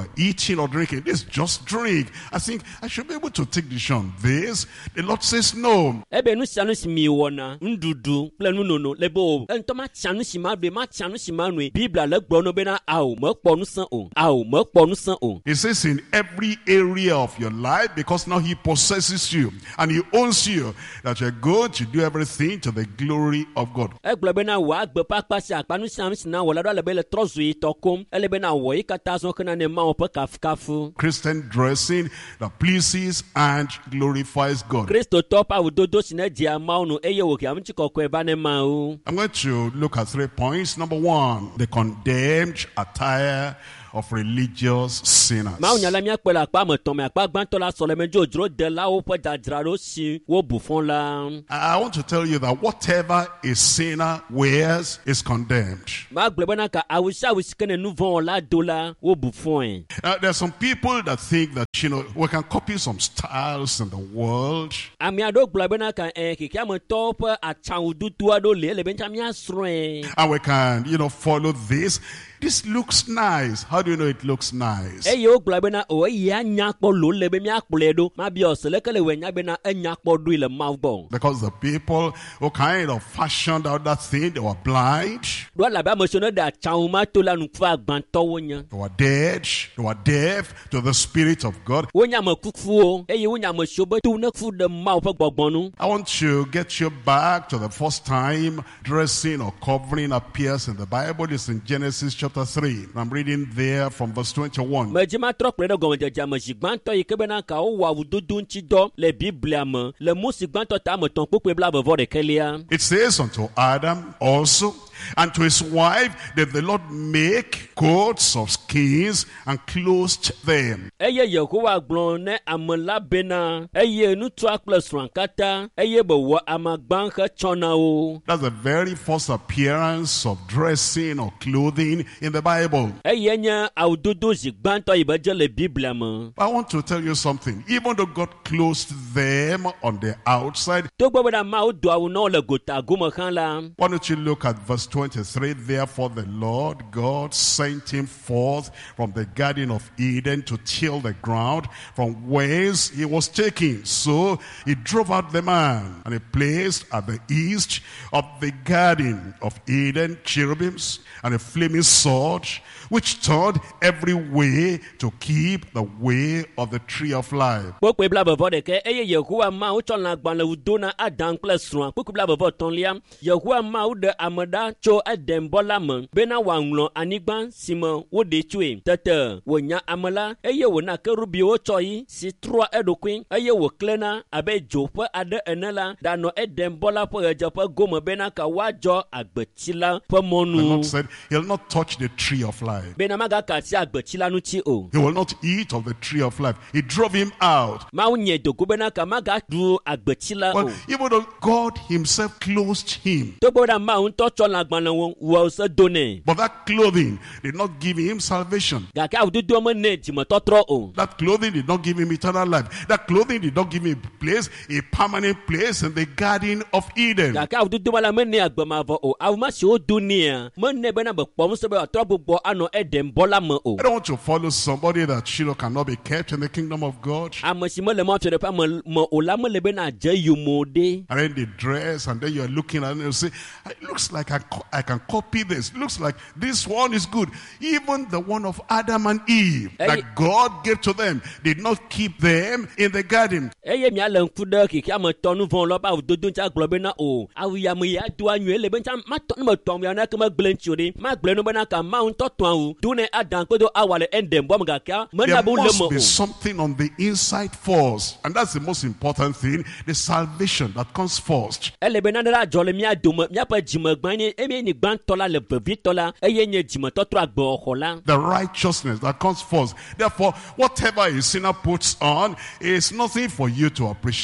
are eating or drinking, this just drink. I think I should be able to take decision on this. The Lord says no. Ebe nu sianu si mi wona ndudu ple nu nono lebo ento ma chanu si ma be ma chanu si ma nu Biblia le gbo no be na awo mo po nu san o awo mo po nu san o. It says in every area of your life, because now he possesses you and he owns you, that you're going to do everything to the glory of God. E gbo be na wa gbo pakpa si apanu si am si na wala do le be le trozu yi tokom ele be na wo yi kata so kana ne ma o pe kaf kafu. Christian dressing that pleases and glorifies God. Kristo topa udodo si na dia ma onu eye wo ki am chi kokko e ba ne ma o. I'm going to look at three points. Number one, the condemned attire of religious sinners. Ma unyala mi akpela pa mo ton me akpa gbanto la so le mejo ojro de la o pe dadra ro si wo bufon la. I want to tell you that whatever a sinner wears is condemned. Ma gbe bona ka awusa awusi kene nu von la dola wo bufon. Uh, there are some people that think that, you know, we can copy some styles in the world. Ami ado gbe bona ka eh ki ka mo top a chanwudu tu ado le le benja mi asro. And we can, you know, follow this. This looks nice. How do you know it looks nice? E yo gbe bona o ya nya po lo le be mi akple do ma bi osele kele we nya be na enya po do ile mouthbone. Because the people who kind of fashioned out that thing, they were blind. Do la ba mo so no da chanwuma to la nu fa agbanto wo nya. They were dead. They were deaf to the Spirit of God. Wo nya mo kufu o e yo nya mo so be tu na fu de mouth gbogbonu. I want to get you back to the first time dressing or covering appears in the Bible. It's in Genesis chapter three. I'm reading there from verse twenty-one. Majima trok le do gonje jama jigbanto yi kebe na ka o wa wududu nchi do le Biblia mo le musi gbanto ta mo ton pope bla before the kelia. It says unto Adam also, and to his wife did the Lord make coats of skins and clothed them. Eye Yehowa gbon ne amla bena eye nu trak plus rankata eye bo wa amagban kha chona o. That's the very first appearance of dressing or clothing in the Bible. Eye nya awdudu jigbanto ibeje le Biblia mo. I want to tell you something. Even though God clothed them on the outside, to gbo na ma o do awu no le gota gumo kan la. Why don't you look at verse twenty-three? Therefore the Lord God sent him forth from the garden of Eden to till the ground from whence he was taken. So he drove out the man, and he placed at the east of the garden of Eden cherubims and a flaming sword, which turned every way to keep the way of the tree of life. Pope bla before the ke eye Yehowa ma o chon la gban le udona adan plus ron. Pope bla before ton liam Yehowa ma o de amada cho adem bola man bena wanglon anigban simon wo de tue tete wo nya amala eye wo na kerubi o choi si trois edoquin eye wo klena abe jope ade enela da no edem bola po ejepe gomo bena ka wajo agbetila po monu. The Lord said he'll not touch the tree of life. Bena maga ka si agbetila nu ti o. He will not eat of the tree of life. He drove him out. Ma unye do bena ka maga du agbetila But o. even though God himself clothed him, To boda ma un to chon la gban wo wo se done. but that clothing did not give him salvation. Ga ka awdudu mo ne ti mo totro o. That clothing did not give him eternal life. That clothing did not give him a place, a permanent place in the garden of Eden. Ga ka awdudu mala me ne agbama vo o. Awu ma se o dunia. Mo ne be na be pom se be otro gbogbo ano edem bola mo o. I don't want to follow somebody that, you know, cannot be kept in the kingdom of God. Amasi mo le mo fere pa mo mo o la mo le be na je yumode. And then they dress, and then you're looking at it and you say, it looks like I, co- I can copy this. Looks like this one is good. Even the one of Adam and Eve Hey. that God gave to them did not keep them in the garden. Eye mi ala nkuda ki ka mo tonu von lo pa awdudu ncha globe na o. Awu ya mo ya du anyu ele be ncha ma ton mo ton ya na ka ma glenchi ode. Ma gle no be na ka ma un to ton awu. Du ne adan ko do awale endem bom ga ka. Mo na There bu le mo must be o. something on the inside first. And that's the most important thing, the salvation that comes first. Ele be na na jole mi adum mi apa jima gban ni emi ni gban tola le bevi tola eye nye jima totro agbo okola. The righteousness that comes first. Therefore, whatever a sinner puts on is nothing for you to appreciate.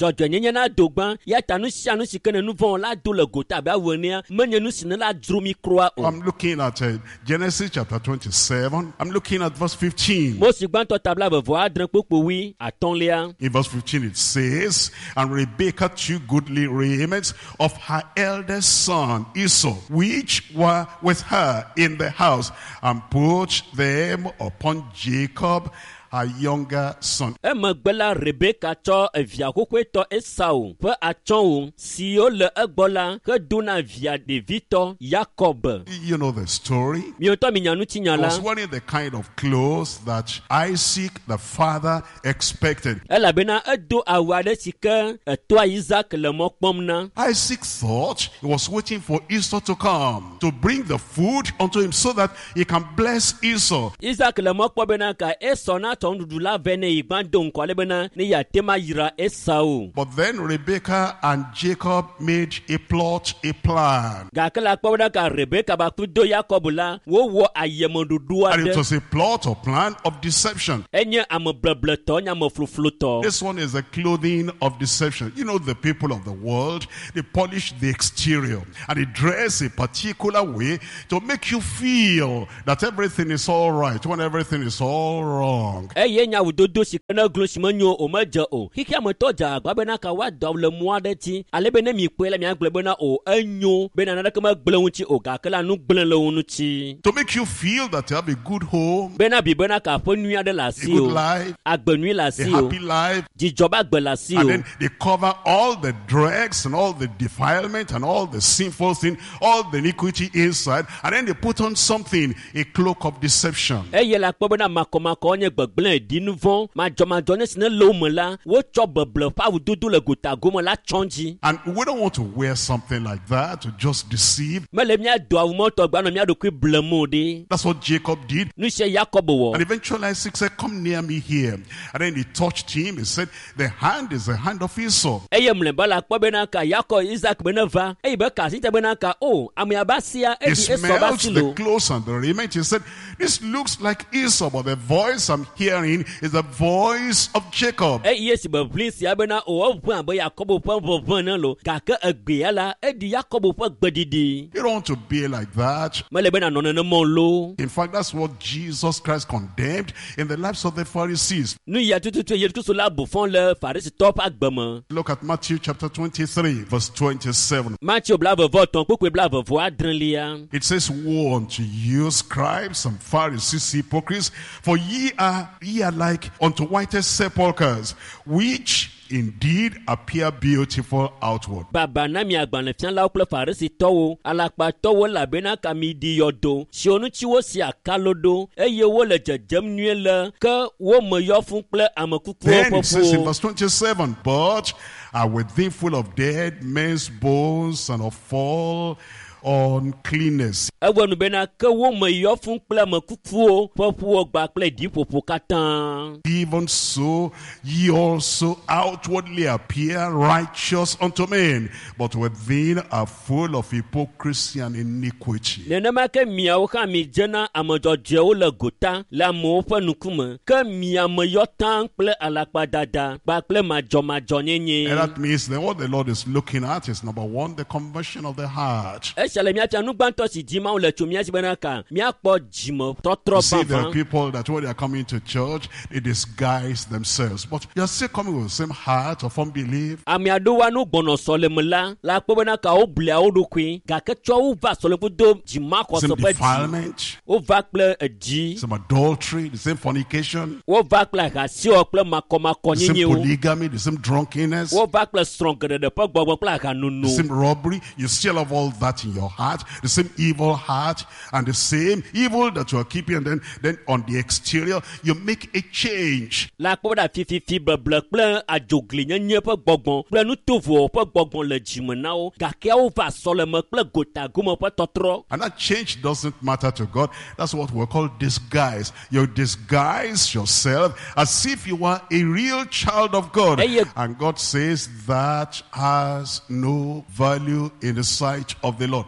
dzɔdzɔnyenye na do gbã ya ta nu sia nu si ke ne nu vɔ̃ la do le gota abe awɔnea menye nu si ne la dzro mi kroa o. I'm looking at uh, Genesis chapter twenty-seven. I'm looking at verse fifteen. Mosi gbãtɔ tabla bevɔ adre kpokpowi atɔ̃lia. In verse fifteen it says, and Rebekah took goodly raiments of her eldest son Esau, which were with her in the house, and put them upon Jacob, her younger son. Emegbe la Rebeka tsɔ evia xoxoetɔ Esau ƒe atsɔ̃wo siwo le egbɔ la he do na via ɖevitɔ Yakob. You know the story. Miotɔ mi nya ŋutinya He la. was wearing the kind of clothes that Isaac the father expected. Elabena edo awu aɖe si ke etɔa Isaac le mɔ kpɔm na. Isaac thought he was waiting for Esau to come to bring the food unto him so that he can bless Esau. Isaac le mɔ kpɔ bena ka Esau na tɔ nuɖuɖu la vɛ ne yi gbã do ŋkɔ ale bena ne yate ma yra Esau. But then Rebekah and Jacob made a plot, a plan. Gake la kpɔ bena ka Rebeka ba kpli do Yakob la wowɔ ayemɔɖuɖu And it aɖe. was a plot or plan of deception. Enye ame blebletɔ nye ame fluflutɔ. This one is the clothing of deception. You know, the people of the world, they polish the exterior and they dress a particular way to make you feel that everything is all right when everything is all wrong. Eye nyawudodo si ke ne glo si menyo o medze o. Xixi ametɔ dze agba bena ka woadɔ le mɔ aɖe dzi. Ale be ne mi kpɔe la miagblɔ bena o enyo bena naneke megblẽ wo ŋuti o gake la nu gblẽ le wo ŋuti. To make you feel that you have a good home, Bena bi bena ka aƒe nyui aɖe le a asi good o. life, Agbe nyui le a asi o. happy life. Dzidzɔ be agbe le asi And o. then they cover all the dregs and all the defilement and all the sinful thing, all the iniquity inside. And then they put on something, a cloak of deception. Eye la kpɔ bena makɔmakɔ nye gbegblẽ di nu vɔ̃ madzɔmadzɔ ne si ne le wo me la wotsɔ beble ƒe awudodo le gotago me la tsɔ̃ dzi. And we don't want to wear something like that to just deceive. Mele míado awu mɔtɔ gbanɔ mía ɖokui blem o ɖe. That's what Jacob did. Nu sia Yakob wɔ. And eventually Isaac said, come near me here. And then he touched him. He said, the hand is the hand of Esau. Eye mlɔeba la kpɔ bena ka Yakob Isaac be ne va eye be ka asi te bena ka o ame aba sia He edi Esau ba smelled si the lo. clothes and the raiment. He said, this looks like Esau, but the voice I'm hearing is the voice of Jacob. Eye si be ʋli sia bena o eʋẽ abe Yakob ƒe ʋeʋẽ ne lo gake egbea la edi Yakob ƒe gbeɖiɖi. You don't want to be like that. Mele bena nɔ nenema lo. In fact, that's what Jesus Christ condemned in the lives of the Pharisees. Nu ya tututu Yesu Kristo la bu fɔ̃ le Farisitɔwo ƒe agbe me. Look at Matthew chapter twenty-three, verse twenty-seven. Matthew blavevɔ tɔ̃ kpukpui blavevɔ adrelia. It says, woe unto you, scribes and Pharisees, hypocrites, for ye are ye are like unto whitest sepulchres, which indeed appear beautiful outward. Baba na mi agbalẽfialawo kple Farisitɔwo alakpatɔwo elabena ka mi ɖi yɔdo siwo ŋuti wosi akalo ɖo eye wole dzedzem nyuie le ke wo me yɔ fũu kple ame kukuwo Then it says in ƒe verse twenty-seven, but are within full of dead men's bones and of all uncleanness. Egbɔ nu bena ke wo me yɔ fũu kple ame kukuwo ƒe ƒuwo gba kple ɖiƒoƒo katã. Even so, ye also outwardly appear righteous unto men, but within are full of hypocrisy and iniquity. Nenema ke miawo hã mi dzena ame dzɔdzɔewo le gota le amewo ƒe ŋkume ke mi ame yɔ tã kple alakpadada kpakple madzɔmadzɔnyenye. And that means that what the Lord is looking at is number one, the conversion of the heart. Esia le míafia nu gbãtɔ si dzi Mawu le tso mía si bena ka míakpɔ dzime tɔtrɔ You see, there are vavã. people that when they are coming to church, they disguise themselves. But you're still coming with the same heart of unbelief. Ame aɖewo anu gbɔnɔ sɔleme la la kpɔ bena ka woblia wo ɖokui gake tsɔ wova sɔleme do dzimaxɔse Same ƒe dzi. defilement, Wova kple edzi. same adultery, the same fornication, Wova kple ahasiwɔ kple makɔmakɔ the same nyenyewo. polygamy, the same drunkenness, Wova kple srɔ̃ geɖeɖe ƒe gbɔgbɔ kple the ahanono. same robbery. You still have all that in your heart, the same evil heart, and the same evil that you are keeping. And then, then on the exterior, you make a change. La kpɔ bena fififi bleble kple adzogli nyenye ƒe gbɔgbɔ kple nutovo ƒe gbɔgbɔ le dzime na wo gake wova sɔleme kple gotagome ƒe tɔtrɔ. And that change doesn't matter to God. That's what we call disguise. You disguise yourself as if you were a real child of God. Hey, you- And God says that has no value in the sight of the Lord.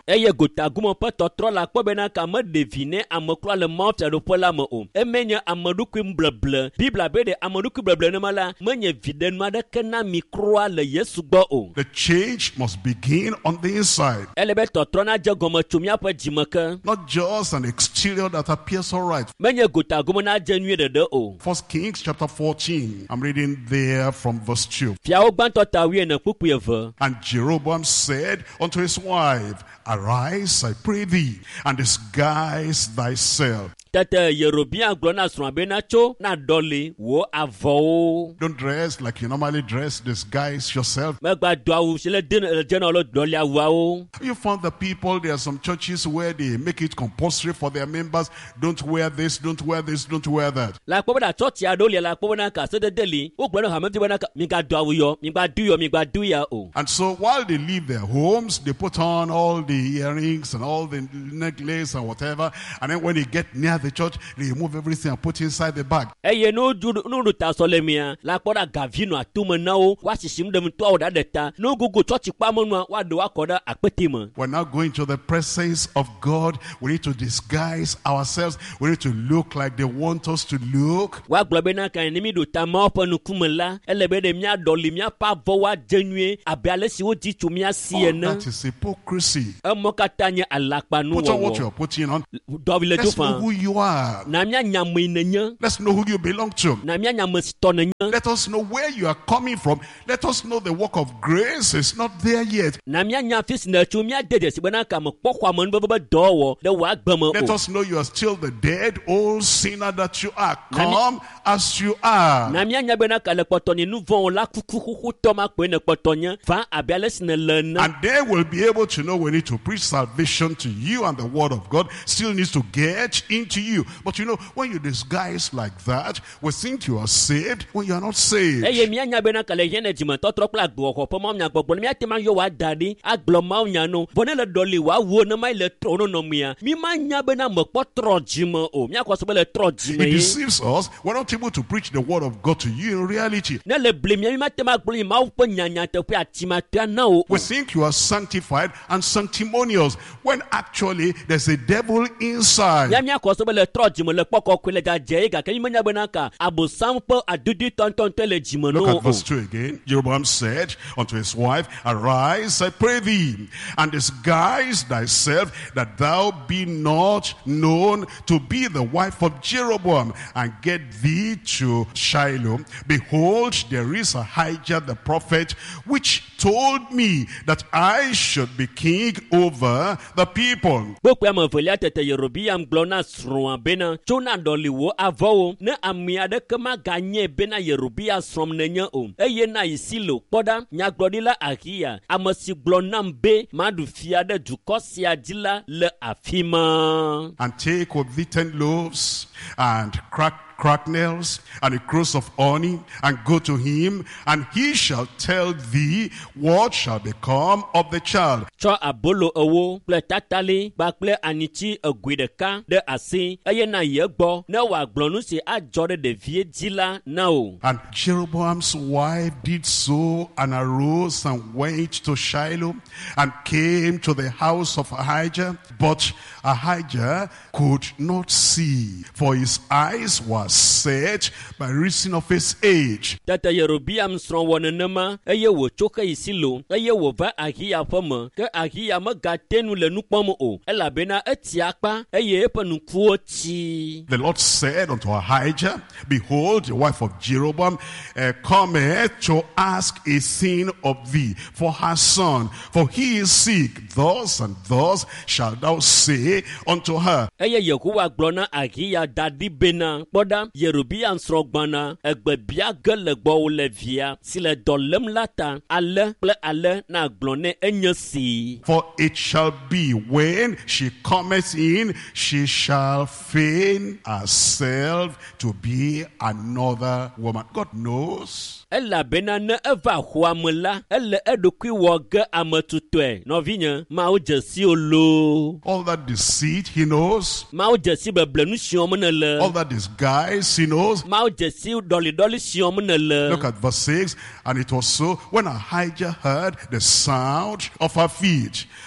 eye gotagumo ƒe tɔtrɔ la kpɔ bena ka me ɖevi ne amekura le mawufiaɖoƒe la me o emenye ameɖokui bleble bibla be ɖe ameɖokui bleble ne ma la menye viɖenu aɖeke na mi kroa le Yesu gbɔ o. The change must begin on the inside. Ele be tɔtrɔ na dze gɔme tso míaƒe dzime ke. Not just an exterior that appears all right. Menye gotagumo na dze nyuie ɖeɖe o. First Kings chapter fourteen. I'm reading there from verse two. Fiawo gbãtɔ ta wuiene kpukpui eve. And Jeroboam said unto his wife, Arise, I pray thee, and disguise thyself. Tete Yerobiam gblɔ na srɔ̃a bena tso na ɖɔli wo avɔwo. Don't dress like you normally dress, disguise yourself. Megba do awu si le de dze na lo ɖɔli awuawo. You found the people, there are some churches where they make it compulsory for their members, don't wear this, don't wear this, don't wear that. La kpɔ bena tsɔtsi aɖewo li la kpɔ bena ka sedede li wo gblɔ na hameti bena ka mi ga do awu yɔ mi gba du yɔ mi gba du ya o. And so while they leave their homes, they put on all the earrings and all the necklace and whatever, and then when they get near the church, they remove everything and put inside the bag. Eye no du no du ta sɔ le mia la kpɔ da gavi nɔ atome na wo wa sisim ɖem to awo da ɖe ta no gogo tsɔtsi kpame nua wa do wa kɔ ɖe akpete me. We're now going to the presence of God. We need to disguise ourselves. We need to look like they want us to look. Wa gblɔ bena ka ne mi do ta ma ƒe nukume la ele be ɖe mia ɖɔli mia pa avɔ wa dze nyuie abe ale si wo di tso mia si Oh, ene. that is hypocrisy. Emɔ katã nye alakpanu Put on what wɔwɔ. you're putting on. Dɔvi le do Let's know fan. who you are. Na mia nyame nenye. Let's know who you belong to. Na mia nyame sitɔ nenye. Let us know where you are coming from. Let us know the work of grace is not there yet. Na mia nya fi si ne tso mia dede si bena ka me kpɔ xɔame nu bebe dɔ wɔ ɖe wɔ agbeme Let o. us know you are still the dead old sinner that you are. Na mi- Come as you are. Na mia nya bena ka le kpɔtɔ ni nu vɔ̃ la kuku kuku tɔ ma kpoe ne kpɔtɔ nye va abe ale si ne le ne. And they will be able to know we need to preach salvation to you, and the word of God still needs to get into you. But you know, when you disguise like that, we think you are saved when you are not saved. Eye mia nya bena ka le hiã ne dzime tɔtrɔ kple agbewɔxɔ ƒe mawu nya gbɔgbɔ ne mia te ma yɔ wa da ɖi agblɔ mawu nya no vɔ ne le ɖɔli wa wo ne ma le trɔ no nɔmia mi ma nya bena me kpɔ trɔ dzime o mia kɔ se be le trɔ dzime It ye. deceives us. We're not able to preach the word of God to you in reality. Ne le bli mia mi ma te ma gblɔ yi mawu ƒe nyanya teƒe atimatea na o. We think you are sanctified and sanctimonious when actually there's a devil inside. Mia mia kɔ se be le trɔ dzime le kpɔ kɔkɔe le dzadze ye gake mi menya bena ka abosam ƒe adudi tɔntɔntɔ le dzime Look no at verse two again. Jeroboam said unto his wife, Arise, I pray thee, and disguise thyself, that thou be not known to be the wife of Jeroboam, and get thee to Shiloh. Behold, there is Ahijah the prophet, which told me that I should be king over the people. Gbogbo ame evelia tete Yerobiam gblɔ na srɔ̃a bena tso na ɖɔli wo avɔwo ne ame aɖeke maganye bena Yerobiam srɔ̃m nenye o eye na yi Silo kpɔ ɖa nyagblɔɖila Ahia ame si gblɔ nam be maɖu fia ɖe dukɔ sia dzi la le afi ma. And take with thee ten loaves, and crack cracknels, and a cruse of honey, and go to him, and he shall tell thee what shall become of the child. Tsɔ abolo ewo kple tatali kpakple anitsi egui ɖeka ɖe asi eye na ye gbɔ ne wòagblɔ nu si adzɔ ɖe ɖevie dzi la na o. And Jeroboam's wife did so, and arose and went to Shiloh, and came to the house of Ahijah. But Ahijah could not see, for his eyes were set by reason of his age. Tete Yerobiam srɔ̃ wɔ nenema eye wòtso xe yi Silo eye wòva Ahia ƒe me ke Ahia megate nu le nu kpɔm o elabena eti akpa eye eƒe ŋkuwo tsi. The Lord said unto Ahijah, Behold, the wife of Jeroboam uh, cometh to ask a thing of thee for her son, for he is sick. Thus and thus shalt thou say unto her. Eye Yehowa gblɔ na Ahia da ɖi bena kpɔ ɖa Yerobiam srɔ̃ gbana egbe bia ge le gbɔwò le via si le dɔ lém la ta ale kple ale na gblɔ ne enye si. For it shall be when she cometh in, she shall feign herself to be another woman. God knows. Elabena ne eva xɔa me la ele eɖokui wɔ ge ame tutɔe nɔvinye mawo dze si o loo. All that deceit he knows. Mawo dze si beblenu siɔm ne le. All that disguise he knows. Mawo dze si ɖɔliɖɔli siɔm ne le. Look at verse six. And it was so, when Ahijah heard the sound of her feet,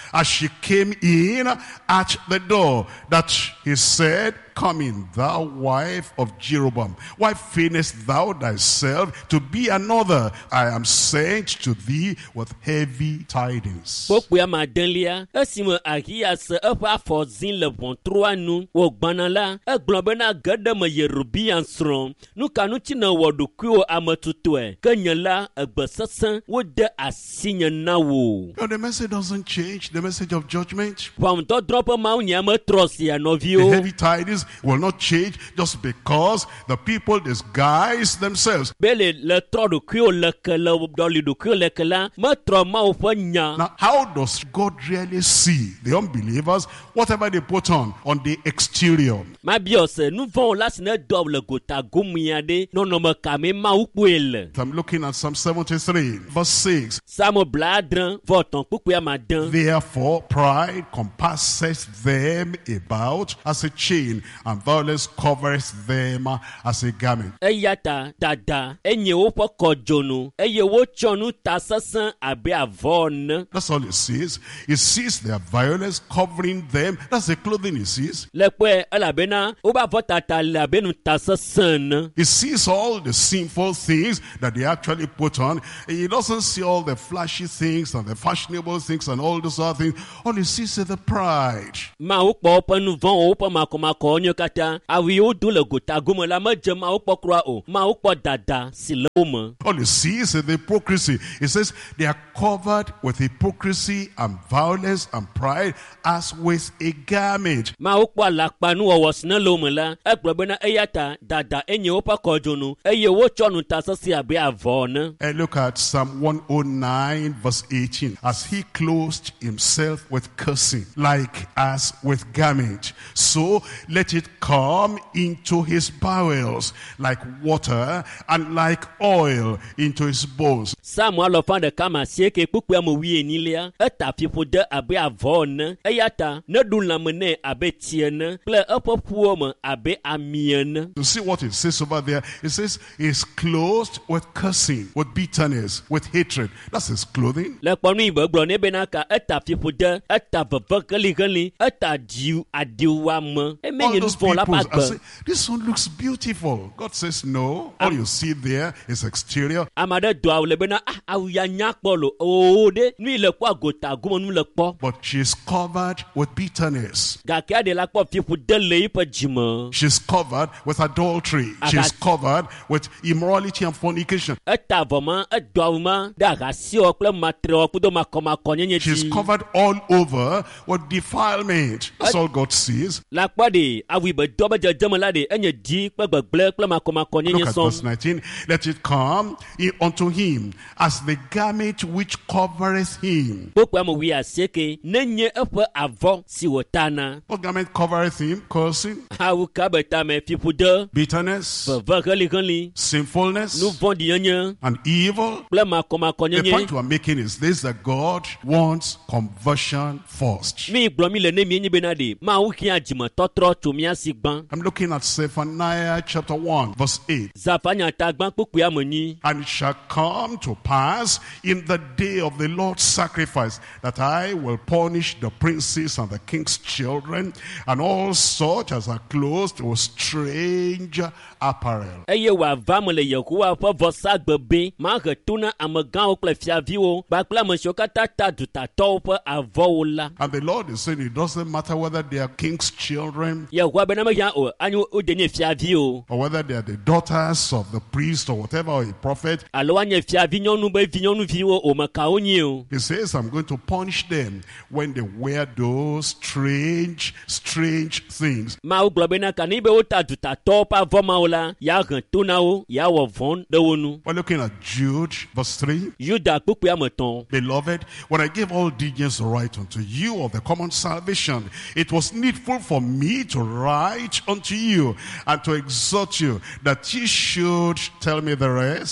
as she came in at the door, that he said, come in, thou wife of Jeroboam. Why feignest thou thyself to be another? I am sent to thee with heavy tidings. Pokpia madenlia, esime ahia se epa fozin le vontroa nu, wo gbanala, e globena gede me yerubi ansron, nu kanuti na wodukuo amatutue, kenyela egbesesen wo de asinye na wo. No, the message doesn't change, the message of judgment. Pam to drop ma unya me trosi ya The novio. heavy tidings will not change just because the people disguise themselves. Bele le tro do kuo le ke le doli do kuo le ke la, me tro ma wo fa nya. Now, how does God really see the unbelievers, whatever they put on, on the exterior? Ma biose, nou von la sine doble gota gumiade, non no me kame ma ukwele. I'm looking at Psalm seventy-three, verse six. Samo bladran, voton kukwea madan. Therefore, pride compasseth them about as a chain, and violence covereth them as a garment. Eyata, dada, enye wopo kojonu, eye wo chonu tasasan abe avon. That's all it sees. It sees their violence covering them. That's the clothing it sees. Lekwe, elabena, uba votata labenu tasasan. It sees all the sinful things that they actually put on. It doesn't see all the flashy things and the fashionable things and all those other things. All it sees is the pride. Ma ukpo opa nou von opa makoma konyo kata, awi o dule gota gumo la me je ma ukpo krwa o, ma ukpo dada si le ome. All it sees is the hypocrisy. It says they are covered with hypocrisy and violence and pride as with a garment. Ma ukpo alakpa nu owas ne le ome la, ekblebena eyata, dada enye opa kojonu, eye wo chonu tasasi abe avon. And look at Psalm one oh nine verse eighteen. As he clothed himself with cursing, like as with garment, so let it come into his bowels, like water, and like oil into his bones. Samu alofan de kama sieke kukwe mo wie nilia, eta fipo de abe avon, eyata, ne dun la mene abe tien, ple epopuo me abe amien. To see what it says over there, it says he's clothed with cursing, with bitterness, with hatred. That's his clothing. Le ponu ibe glo ne benaka, eta fipo de, eta veve geli geli, eta diu adiwa me. E All menye those nou fon la people pa are saying, this one looks beautiful. God says no. All you see there is exterior. Amade doa le bena, ah, awu ya nyakpolo, o de, nu ile kwa gota gumo nu le kpo. But she's covered with bitterness. Gake ade la kpo fipo de le ipe jime. She's covered with adultery. She's covered with immorality and fornication. Eta voma, et doa da rasio kple matre okudo makoma konyenye She's ti. covered all over with defilement. That's all God sees. La kwa de, awi be dobe je jeme la de, enye di kpe gbegle kple makoma konyenye Look at son. verse nineteen. Let it come in unto him as the garment which covereth him. Pokwa mo wi aseke, nenye epe avon si wotana. What garment covereth him? Cursing, Awu kabeta me fipo de, bitterness, veve geli geli, sinfulness, nou vondi yenye, and evil. kple makoma The konyenye. point we're making is this, that God wants conversion first. Mi gblɔ mi le ne mi enyi bena de, ma wu kia dzime tɔtrɔ tso mia si gbã. I'm looking at Zephaniah chapter one, verse eight. Zafanya ta gbã kpukpua me nyi. And it shall come to pass in the day of the Lord's sacrifice that I will punish the princes and the king's children and all such as are clothed with strange apparel. Eye wa va me le Yehowa ƒe vɔsagbe be, ma he to na amegãwo kple fiaviwo, kpakple ame siwo katã ta dutatɔwo ƒe avɔwo la. And the Lord is saying it doesn't matter whether they are king's children Yehowa bena mehiã o, anyi wo de nye fiaviwo. or whether they are the daughters of the priest or whatever, or a prophet. Alo anye fiavi nyɔnu be vinyɔnuviwo o mekawo nyi o. He says, I'm going to punish them when they wear those strange, strange things. Mawu gblɔ bena kani be wota dutatɔwo ƒe avɔmawo la, ya he to na wo, ya wɔ vɔ̃ ɖe wo nu. We're looking at Jude, verse three. Yuda kpukpua me tɔn. Beloved, when I gave all diligence to write unto you of the common salvation, it was needful for me to write unto you and to exhort you that ye should, tell me the rest.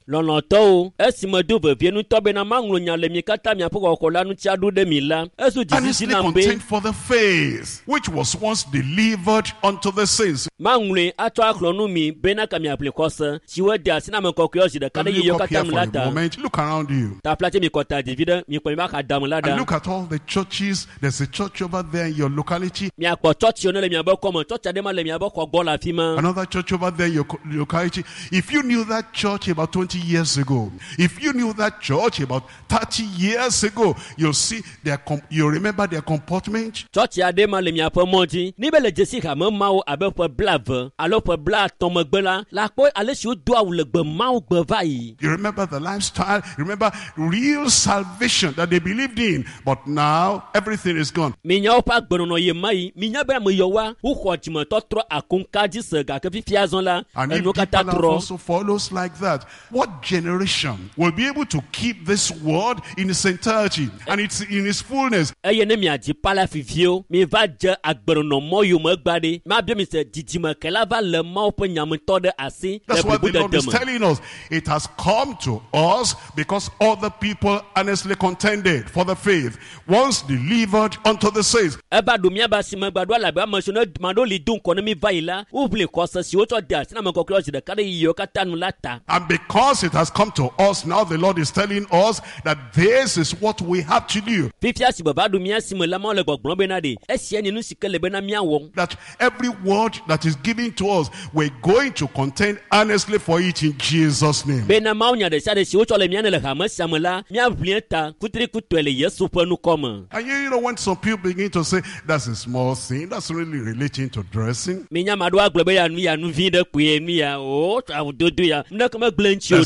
lɔlɔtɔwo esi me do vevie nutɔ bena maŋlɔ nya le mi katã miaƒe xɔxɔ la ŋuti aɖo ɖe mi la ezu dzizisi Earnestly nam be contend for the faith which was once delivered unto the saints. maŋlɔe atsɔ axlɔ nu mi bena ka miaƒle xɔse si wo de asi na ame kɔkɔewo zi ɖeka ɖe And yiyo look up here katã me for la a ta moment. Look around you. ta plate mi kɔta dzivi ɖe mi kpɔ mi ba xa dam la And ɖa look at all the churches. There's a church over there in your locality. miakpɔ tsɔtsiwo ne le miabe kɔme tsɔtsi aɖe ma le miabe xɔ gbɔ le afi ma Another church over there in your co- locality. If you knew that church about twenty years ago, if you knew that church about thirty years ago, you'll see their, com- you'll remember their comportment. tsɔtsi aɖe ma le miaƒe mɔ dzi ni be le dzesi hame mawo abe ƒe blave alo ƒe blaatɔ̃ megbe la la kpɔ ale si wodo awu le gbe mawo gbe va yi You remember the lifestyle. Remember real salvation that they believed in. But now everything is gone. minya woƒe agbenɔnɔ ye ma yi minya be ame yewoa woxɔ dzimetɔtrɔ akonka dzi se gake fifia zɔ la And if enuwo deeper katã life trɔ also follows like that, what generation will be able to keep this word in its entirety and it's in its fullness? eye ne miadzi pa la fifio mi va dze agbenɔnɔ mɔ yiwo me gba ɖe mabia mi se dzidzimekela va le mawo ƒe nyametɔ ɖe asi le That's what the Lord blibodede is me telling us. It has come to us because other people earnestly contended for the faith, once delivered unto the saints. eba ɖo miaba si megba ɖo alabe ame si ne maɖo li do ŋkɔ ne mi va yi la woʋli xɔse si wotsɔ de asi na ame kɔkɔewo zi ɖeka ɖe yiyiwo katã nu la ta And because it has come to us, now the Lord is telling us that this is what we have to do. fifia si baba ɖo mia si me la mawo le gbɔgblɔm bena ɖe esia nye nu si ke le bena miawɔ That every word that is given to us, we're going to contend earnestly for it in Jesus' name. bena mawo nya ɖe sia ɖe si wotsɔ le mia ne le hame sia me la miaʋli ta kutrikutɔe le yesu ƒe nukɔ And you, you know, when some people begin to say, that's a small thing, that's really relating to dressing. me minya maɖo agblɔ be ya nu ya nu vi ɖe kpoe nu ya o awudodo ya nu ɖeke megblẽ ŋuti o ɖe